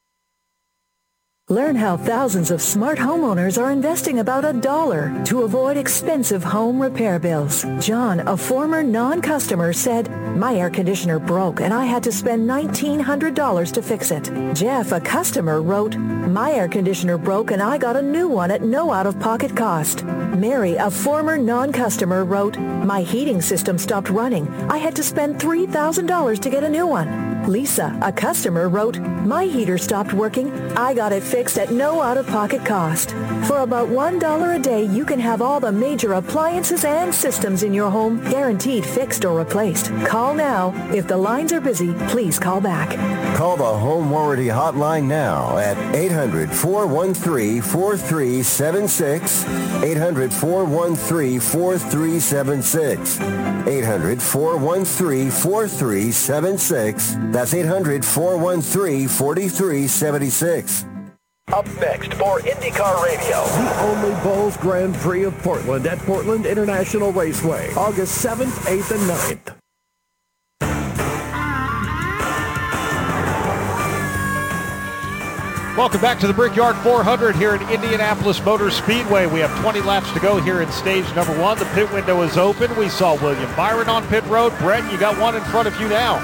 Learn how thousands of smart homeowners are investing about a dollar to avoid expensive home repair bills. John, a former non-customer, said, "My air conditioner broke and I had to spend nineteen hundred dollars to fix it." Jeff, a customer, wrote, "My air conditioner broke and I got a new one at no out-of-pocket cost." Mary, a former non-customer, wrote, "My heating system stopped running. I had to spend three thousand dollars to get a new one." Lisa, a customer, wrote, "My heater stopped working. I got it fixed at no out-of-pocket cost. For about one dollar a day, you can have all the major appliances and systems in your home guaranteed fixed or replaced. Call now. If the lines are busy, please call back." Call the Home Warranty Hotline now at eight hundred, four one three, four three seven six, eight hundred, four one three, four three seven six, eight hundred, four one three, four three seven six. That's eight hundred, four one three, four three seven six. Up next for IndyCar Radio. The only Bulls Grand Prix of Portland at Portland International Raceway, August seventh, eighth, and ninth. Welcome back to the Brickyard four hundred here at Indianapolis Motor Speedway. We have twenty laps to go here in stage number one. The pit window is open. We saw William Byron on pit road. Brett, you got one in front of you now.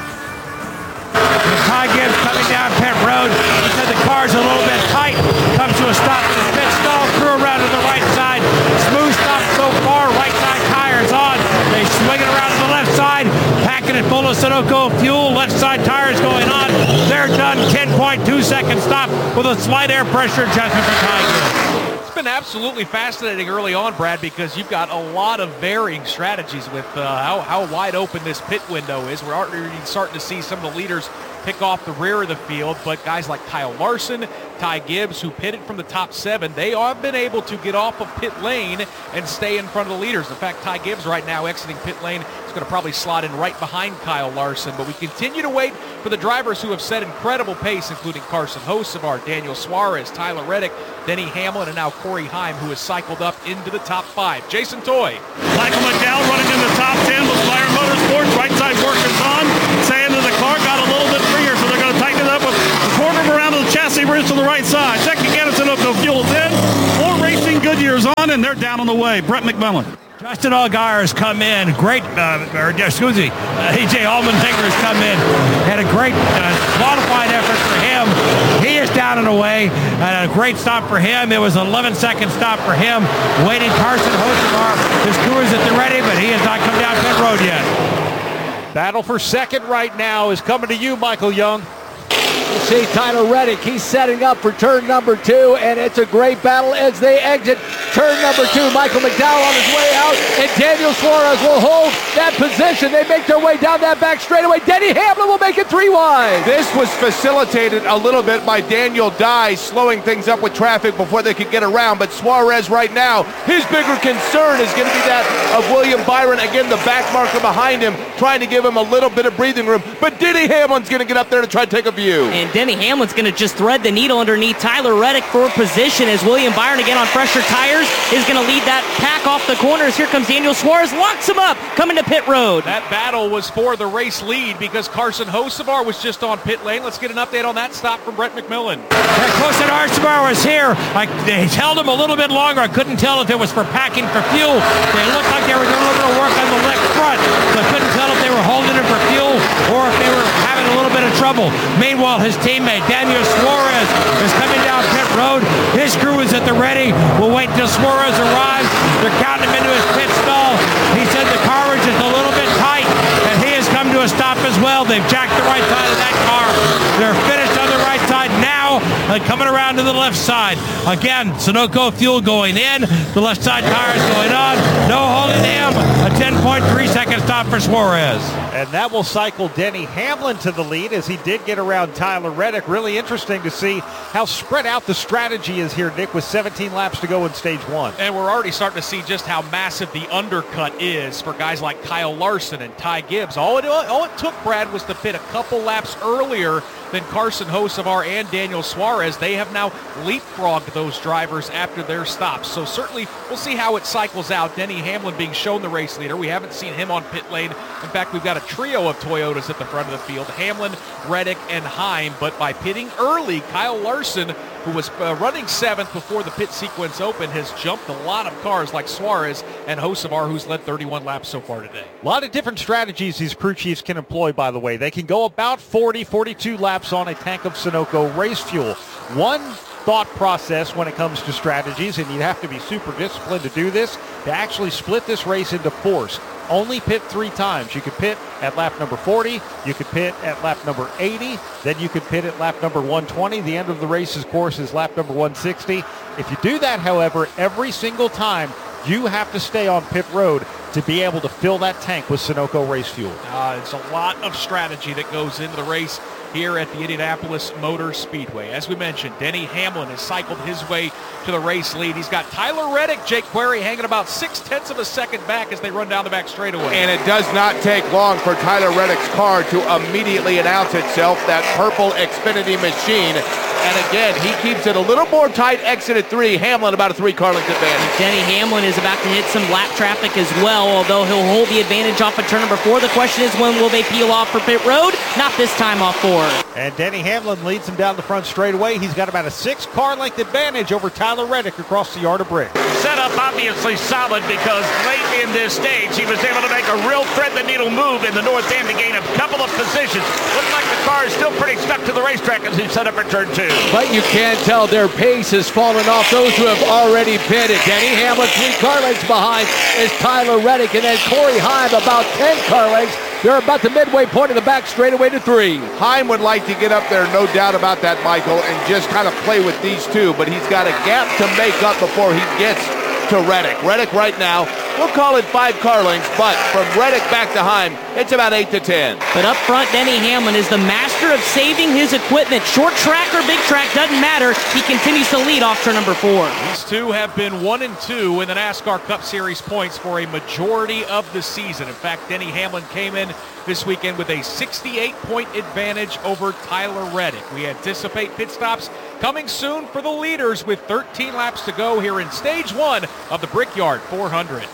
Ty Gibbs coming down pit road. He said the car's a little bit tight. Comes to a stop in the pit stall. Crew around to the right side. Smooth stop so far. Right side tires on. They swing it around to the left side. Packing it full of Sunoco fuel. Left side tires going on. They're done. ten point two second stop with a slight air pressure adjustment for Ty Gibbs. It's been absolutely fascinating early on, Brad, because you've got a lot of varying strategies with uh, how, how wide open this pit window is. We're already starting to see some of the leaders pick off the rear of the field, but guys like Kyle Larson, Ty Gibbs, who pitted from the top seven, they have been able to get off of pit lane and stay in front of the leaders. In fact, Ty Gibbs right now exiting pit lane is going to probably slot in right behind Kyle Larson, but we continue to wait for the drivers who have set incredible pace, including Carson Hocevar, Daniel Suarez, Tyler Reddick, Denny Hamlin, and now Corey Heim, who has cycled up into the top five. Jason Toy. Michael McDowell running in the top ten with Byron Motorsports. Right side workers on. Saying that the car got a little bit freer, so they're going to tighten it up with a quarter of around to the chassis bridge to the right side. Second Gaddison up to fuel's in. Four Racing Goodyear's on, and they're down on the way. Brett McMillan. Justin Allgaier has come in. Great, uh, or excuse me, uh, A J Allmendinger has come in. Had a great uh, qualified effort for him. He is down and away. And a great stop for him. It was an eleven second stop for him. Waiting Carson Hocevar. His crew is at the ready, but he has not come down pit road yet. Battle for second right now is coming to you, Michael Young. You see Tyler Reddick, he's setting up for turn number two, and it's a great battle as they exit turn number two. Michael McDowell on his way out, and Daniel Suarez will hold that position. They make their way down that back straightaway. Denny Hamlin will make it three wide. This was facilitated a little bit by Daniel Dye slowing things up with traffic before they could get around, but Suarez right now, his bigger concern is going to be that of William Byron. Again, the back marker behind him, trying to give him a little bit of breathing room, but Denny Hamlin's going to get up there to try to take a view. And Denny Hamlin's going to just thread the needle underneath Tyler Reddick for position as William Byron, again on fresher tires, is going to lead that pack off the corners. Here comes Daniel Suarez, locks him up, coming to pit road. That battle was for the race lead because Carson Hocevar was just on pit lane. Let's get an update on that stop from Brett McMillan. Yeah, Carson Hocevar was here. I, they held him a little bit longer. I couldn't tell if it was for packing for fuel. They looked like they were doing a little bit of work on the left front, so I couldn't tell if they were holding him for fuel or if they were having a little bit of trouble. Meanwhile, his teammate Daniel Suarez is coming down pit road. His crew is at the ready. We'll wait until Suarez arrives. They're counting him into his pit stall. He said the car was just a little bit tight, and he has come to a stop as well. They've jacked the right side of that car. They're finished on the right side now, and coming around to the left side. Again, Sunoco fuel going in. The left side tires going on. No holding him. A ten point three second stop for Suarez. And that will cycle Denny Hamlin to the lead as he did get around Tyler Reddick. Really interesting to see how spread out the strategy is here, Nick, with seventeen laps to go in stage one. And we're already starting to see just how massive the undercut is for guys like Kyle Larson and Ty Gibbs. All it, all it took, Brad, was to pit a couple laps earlier than Carson Hocevar and Daniel Suarez. They have now leapfrogged those drivers after their stops. So certainly we'll see how it cycles out. Denny Hamlin being shown the race leader. We haven't seen him on pit lane. In fact, we've got a trio of Toyotas at the front of the field, Hamlin, Reddick, and Heim. But by pitting early, Kyle Larson, who was uh, running seventh before the pit sequence opened, has jumped a lot of cars like Suarez and Hocevar, who's led thirty-one laps so far today. A lot of different strategies these crew chiefs can employ, by the way. They can go about forty, forty-two laps on a tank of Sunoco race fuel. One thought process when it comes to strategies, and you'd have to be super disciplined to do this, to actually split this race into fours. only pit three times. You could pit at lap number forty, you could pit at lap number eighty, then you could pit at lap number one twenty. The end of the race's course is lap number one sixty. If you do that, however, every single time, you have to stay on pit road to be able to fill that tank with Sunoco race fuel. Uh, it's a lot of strategy that goes into the race here at the Indianapolis Motor Speedway. As we mentioned, Denny Hamlin has cycled his way to the race lead. He's got Tyler Reddick, Jake Query, hanging about six-tenths of a second back as they run down the back straightaway. And it does not take long for Tyler Reddick's car to immediately announce itself, that purple Xfinity machine. And again, he keeps it a little more tight, exit at three. Hamlin about a three-car length advantage. Denny Hamlin is about to hit some lap traffic as well, although he'll hold the advantage off of turn number four. The question is, when will they peel off for pit road? Not this time off four. And Denny Hamlin leads him down the front straightaway. He's got about a six-car length advantage over Tyler Reddick across the yard of Brick. Setup obviously solid because late in this stage, he was able to make a real thread-the-needle move in the north end to gain a couple of positions. Looks like the car is still pretty stuck to the racetrack as he set up for turn two. But you can't tell their pace has fallen off those who have already pitted. Denny Hamlin three car lengths behind is Tyler Reddick, and then Corey Heim about ten car lengths. They're about the midway point of the back straightaway to three. Heim would like to get up there, no doubt about that, Michael, and just kind of play with these two, but he's got a gap to make up before he gets to Reddick. Reddick right now, we'll call it five car lengths, but from Reddick back to Heim, it's about eight to ten. But up front, Denny Hamlin is the master of saving his equipment. Short track or big track, doesn't matter. He continues to lead off turn number four. These two have been one and two in the NASCAR Cup Series points for a majority of the season. In fact, Denny Hamlin came in this weekend with a sixty-eight point advantage over Tyler Reddick. We anticipate pit stops coming soon for the leaders with thirteen laps to go here in stage one of the Brickyard four hundred.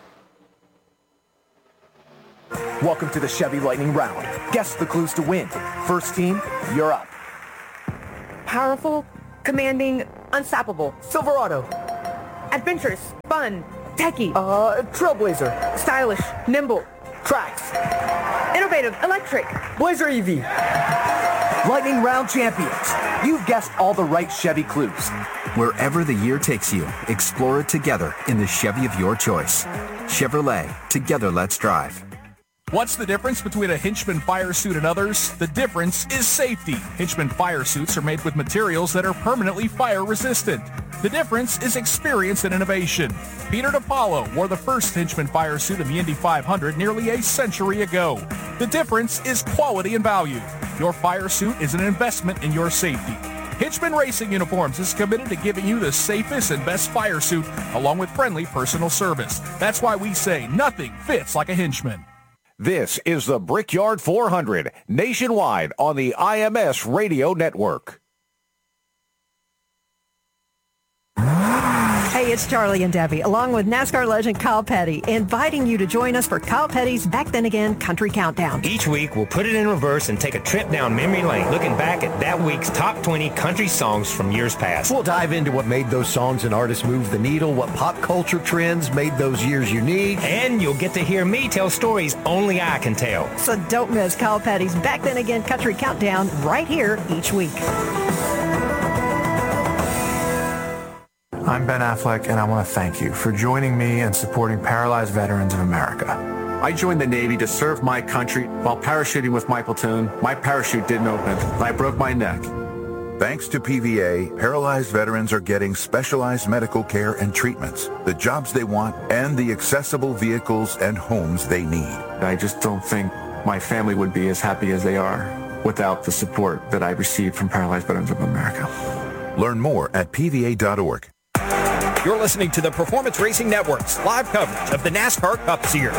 Welcome to the Chevy Lightning Round. Guess the clues to win. First team, you're up. Powerful, commanding, unstoppable. Silverado. Adventurous, fun, techie. Uh, Trailblazer. Stylish, nimble. Tracks. Innovative, electric. Blazer E V. Lightning Round champions. You've guessed all the right Chevy clues. Wherever the year takes you, explore it together in the Chevy of your choice. Chevrolet, together let's drive. What's the difference between a Hinchman fire suit and others? The difference is safety. Hinchman fire suits are made with materials that are permanently fire resistant. The difference is experience and innovation. Peter DePaulo wore the first Hinchman fire suit in the Indy five hundred nearly a century ago. The difference is quality and value. Your fire suit is an investment in your safety. Hinchman Racing Uniforms is committed to giving you the safest and best fire suit along with friendly personal service. That's why we say nothing fits like a Hinchman. This is the Brickyard four hundred, nationwide on the I M S Radio Network. Hey, it's Charlie and Debbie, along with NASCAR legend Kyle Petty, inviting you to join us for Kyle Petty's Back Then Again Country Countdown. Each week, we'll put it in reverse and take a trip down memory lane, looking back at that week's top twenty country songs from years past. We'll dive into what made those songs and artists move the needle, what pop culture trends made those years unique. And you'll get to hear me tell stories only I can tell. So don't miss Kyle Petty's Back Then Again Country Countdown right here each week. I'm Ben Affleck, and I want to thank you for joining me and supporting Paralyzed Veterans of America. I joined the Navy to serve my country. While parachuting with my platoon, my parachute didn't open, and I broke my neck. Thanks to P V A, paralyzed veterans are getting specialized medical care and treatments, the jobs they want, and the accessible vehicles and homes they need. I just don't think my family would be as happy as they are without the support that I received from Paralyzed Veterans of America. Learn more at P V A dot org. You're listening to the Performance Racing Network's live coverage of the NASCAR Cup Series.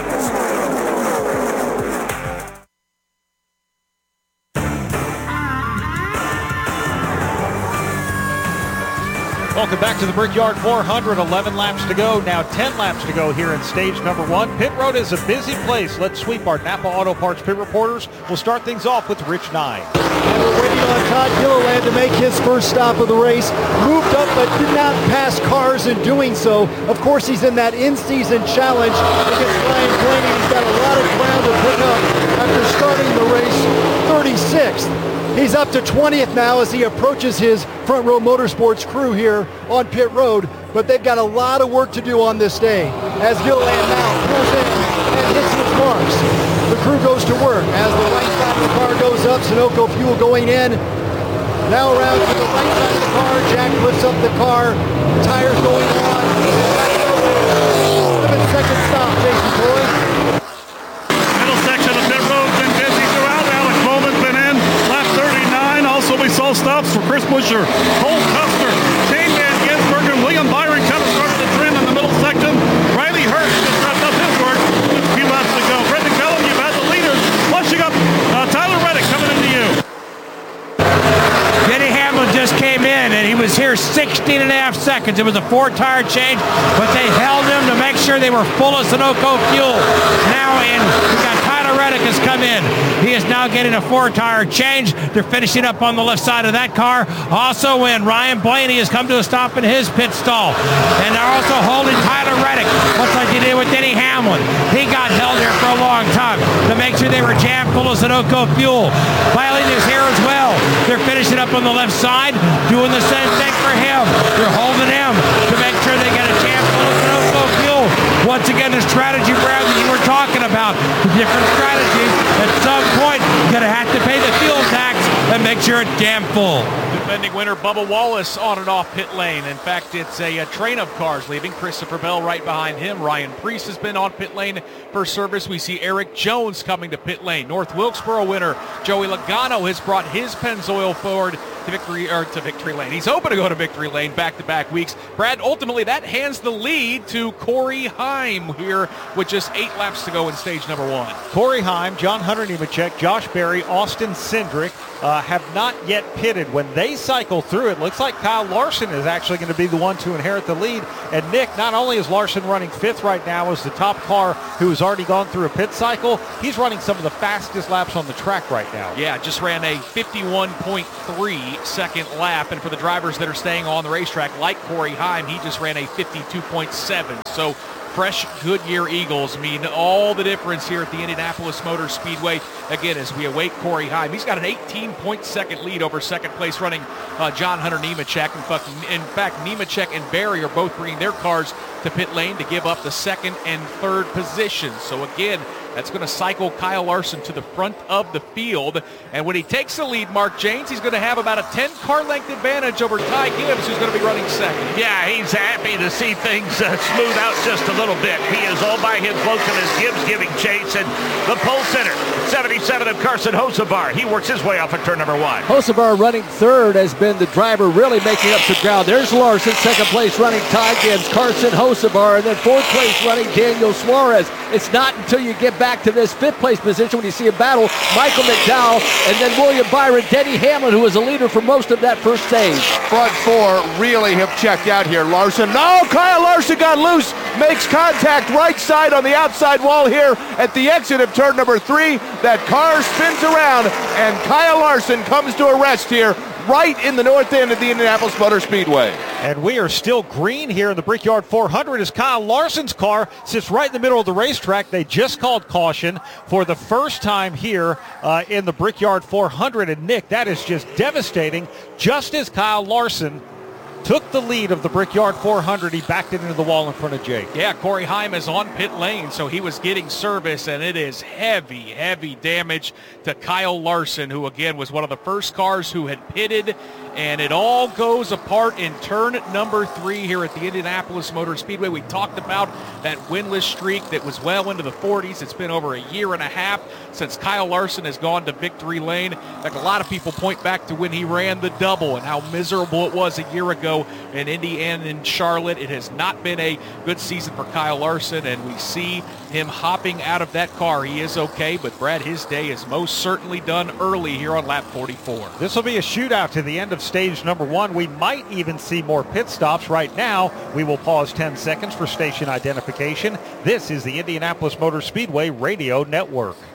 Welcome back to the Brickyard four hundred. eleven laps to go. Now ten laps to go here in stage number one. Pit road is a busy place. Let's sweep our Napa Auto Parts pit reporters. We'll start things off with Rich Nye. And we're waiting on Todd Gilliland to make his first stop of the race. Moved up but did not pass cars in doing so. Of course, he's in that in-season challenge against Ryan Blaney. He's got a lot of ground to pick up after starting the race thirty-sixth. He's up to twentieth now as he approaches his Front Row Motorsports crew here on pit road, but they've got a lot of work to do on this day as Gilliland now pulls in and hits its marks. The crew goes to work as the right side of the car goes up. Sunoco fuel going in. Now around to the right side of the car. Jack lifts up the car. Tires going on. Seven second stop, Jason Toy. Middle section of pit road been busy throughout. Alex Bowman's been in. Lap thirty-nine. Also we saw stops for Chris Buescher, Cole Custer, Shane Van Gisbergen, and William Byron kind of started the trim in the middle section. Riley Hurst just wrapped up his work just a few laps to go. Brendan Bellum, you've had the leaders flushing up. Uh, Tyler Reddick coming into you. Denny Hamlin just came in, and he was here sixteen and a half seconds. It was a four-tire change, but they held him to make sure they were full of Sunoco fuel. Now in, we got Tyler Reddick has come in. He is now getting a four-tire change. They're finishing up on the left side of that car. Also in, Ryan Blaney has come to a stop in his pit stall. And they're also holding Tyler Reddick, much like they did with Denny Hamlin. He got held here for a long time to make sure they were jammed full of Sunoco fuel. Blaney is here as well. They're finishing up on the left side, doing the same thing for him. They're holding him to make sure they get a jam full of Sunoco fuel. Once again, the strategy, Brad, that you were talking about, the different strategies. At some point, you're going to have to pay the fuel tax and make sure it's jam full. Defending winner Bubba Wallace on and off pit lane. In fact, it's a, a train of cars leaving. Christopher Bell right behind him. Ryan Preece has been on pit lane for service. We see Eric Jones coming to pit lane. North Wilkesboro winner Joey Logano has brought his Pennzoil Ford to victory or to victory lane. He's hoping to go to victory lane back-to-back weeks. Brad, ultimately that hands the lead to Corey Heim here with just eight laps to go in stage number one. Corey Heim, John Hunter Nemechek, Josh Berry, Austin Cindric uh, have not yet pitted. When they cycle through, it looks like Kyle Larson is actually going to be the one to inherit the lead. And Nick, not only is Larson running fifth right now as the top car who has already gone through a pit cycle, he's running some of the fastest laps on the track right now. Yeah, just ran a fifty-one point three second lap. And for the drivers that are staying on the racetrack, like Corey Heim, he just ran a fifty-two point seven. So fresh Goodyear Eagles mean all the difference here at the Indianapolis Motor Speedway. Again, as we await Corey Heim, he's got an eighteen point second lead over second place running uh, John Hunter Nemechek. In fact, in fact, Nemechek and Berry are both bringing their cars to pit lane to give up the second and third positions. So again, that's going to cycle Kyle Larson to the front of the field. And when he takes the lead, Mark Janes, he's going to have about a ten car length advantage over Ty Gibbs, who's going to be running second. Yeah, he's happy to see things uh, smooth out just a little bit. He is all by his lonesome as Gibbs giving chase. And the pole center, seventy-seven of Carson Hocevar. He works his way off at turn number one. Hocevar running third has been the driver really making up some ground. There's Larson, second place running Ty Gibbs, Carson Hocevar, and then fourth place running Daniel Suarez. It's not until you get back to this fifth place position when you see a battle, Michael McDowell and then William Byron, Denny Hamlin, who was a leader for most of that first stage. Front four really have checked out here. Larson, no, Kyle Larson got loose, makes contact right side on the outside wall here at the exit of turn number three. That car spins around and Kyle Larson comes to a rest here right in the north end of the Indianapolis Motor Speedway. And we are still green here in the Brickyard four hundred as Kyle Larson's car sits right in the middle of the racetrack. They just called caution for the first time here uh, in the Brickyard four hundred. And Nick, that is just devastating. Just as Kyle Larson took the lead of the Brickyard four hundred, he backed it into the wall in front of Jake. Yeah, Corey Heim is on pit lane, so he was getting service, and it is heavy, heavy damage to Kyle Larson, who again was one of the first cars who had pitted, and it all goes apart in turn number three here at the Indianapolis Motor Speedway. We talked about that winless streak that was well into the forties. It's been over a year and a half since Kyle Larson has gone to victory lane. In fact, a lot of people point back to when he ran the double and how miserable it was a year ago in Indy and in Charlotte. It has not been a good season for Kyle Larson, and we see him hopping out of that car. He is okay, but Brad, his day is most certainly done early here on lap forty-four. This will be a shootout to the end of stage number one. We might even see more pit stops. Right now, we will pause ten seconds for station identification. This is the Indianapolis Motor Speedway Radio Network.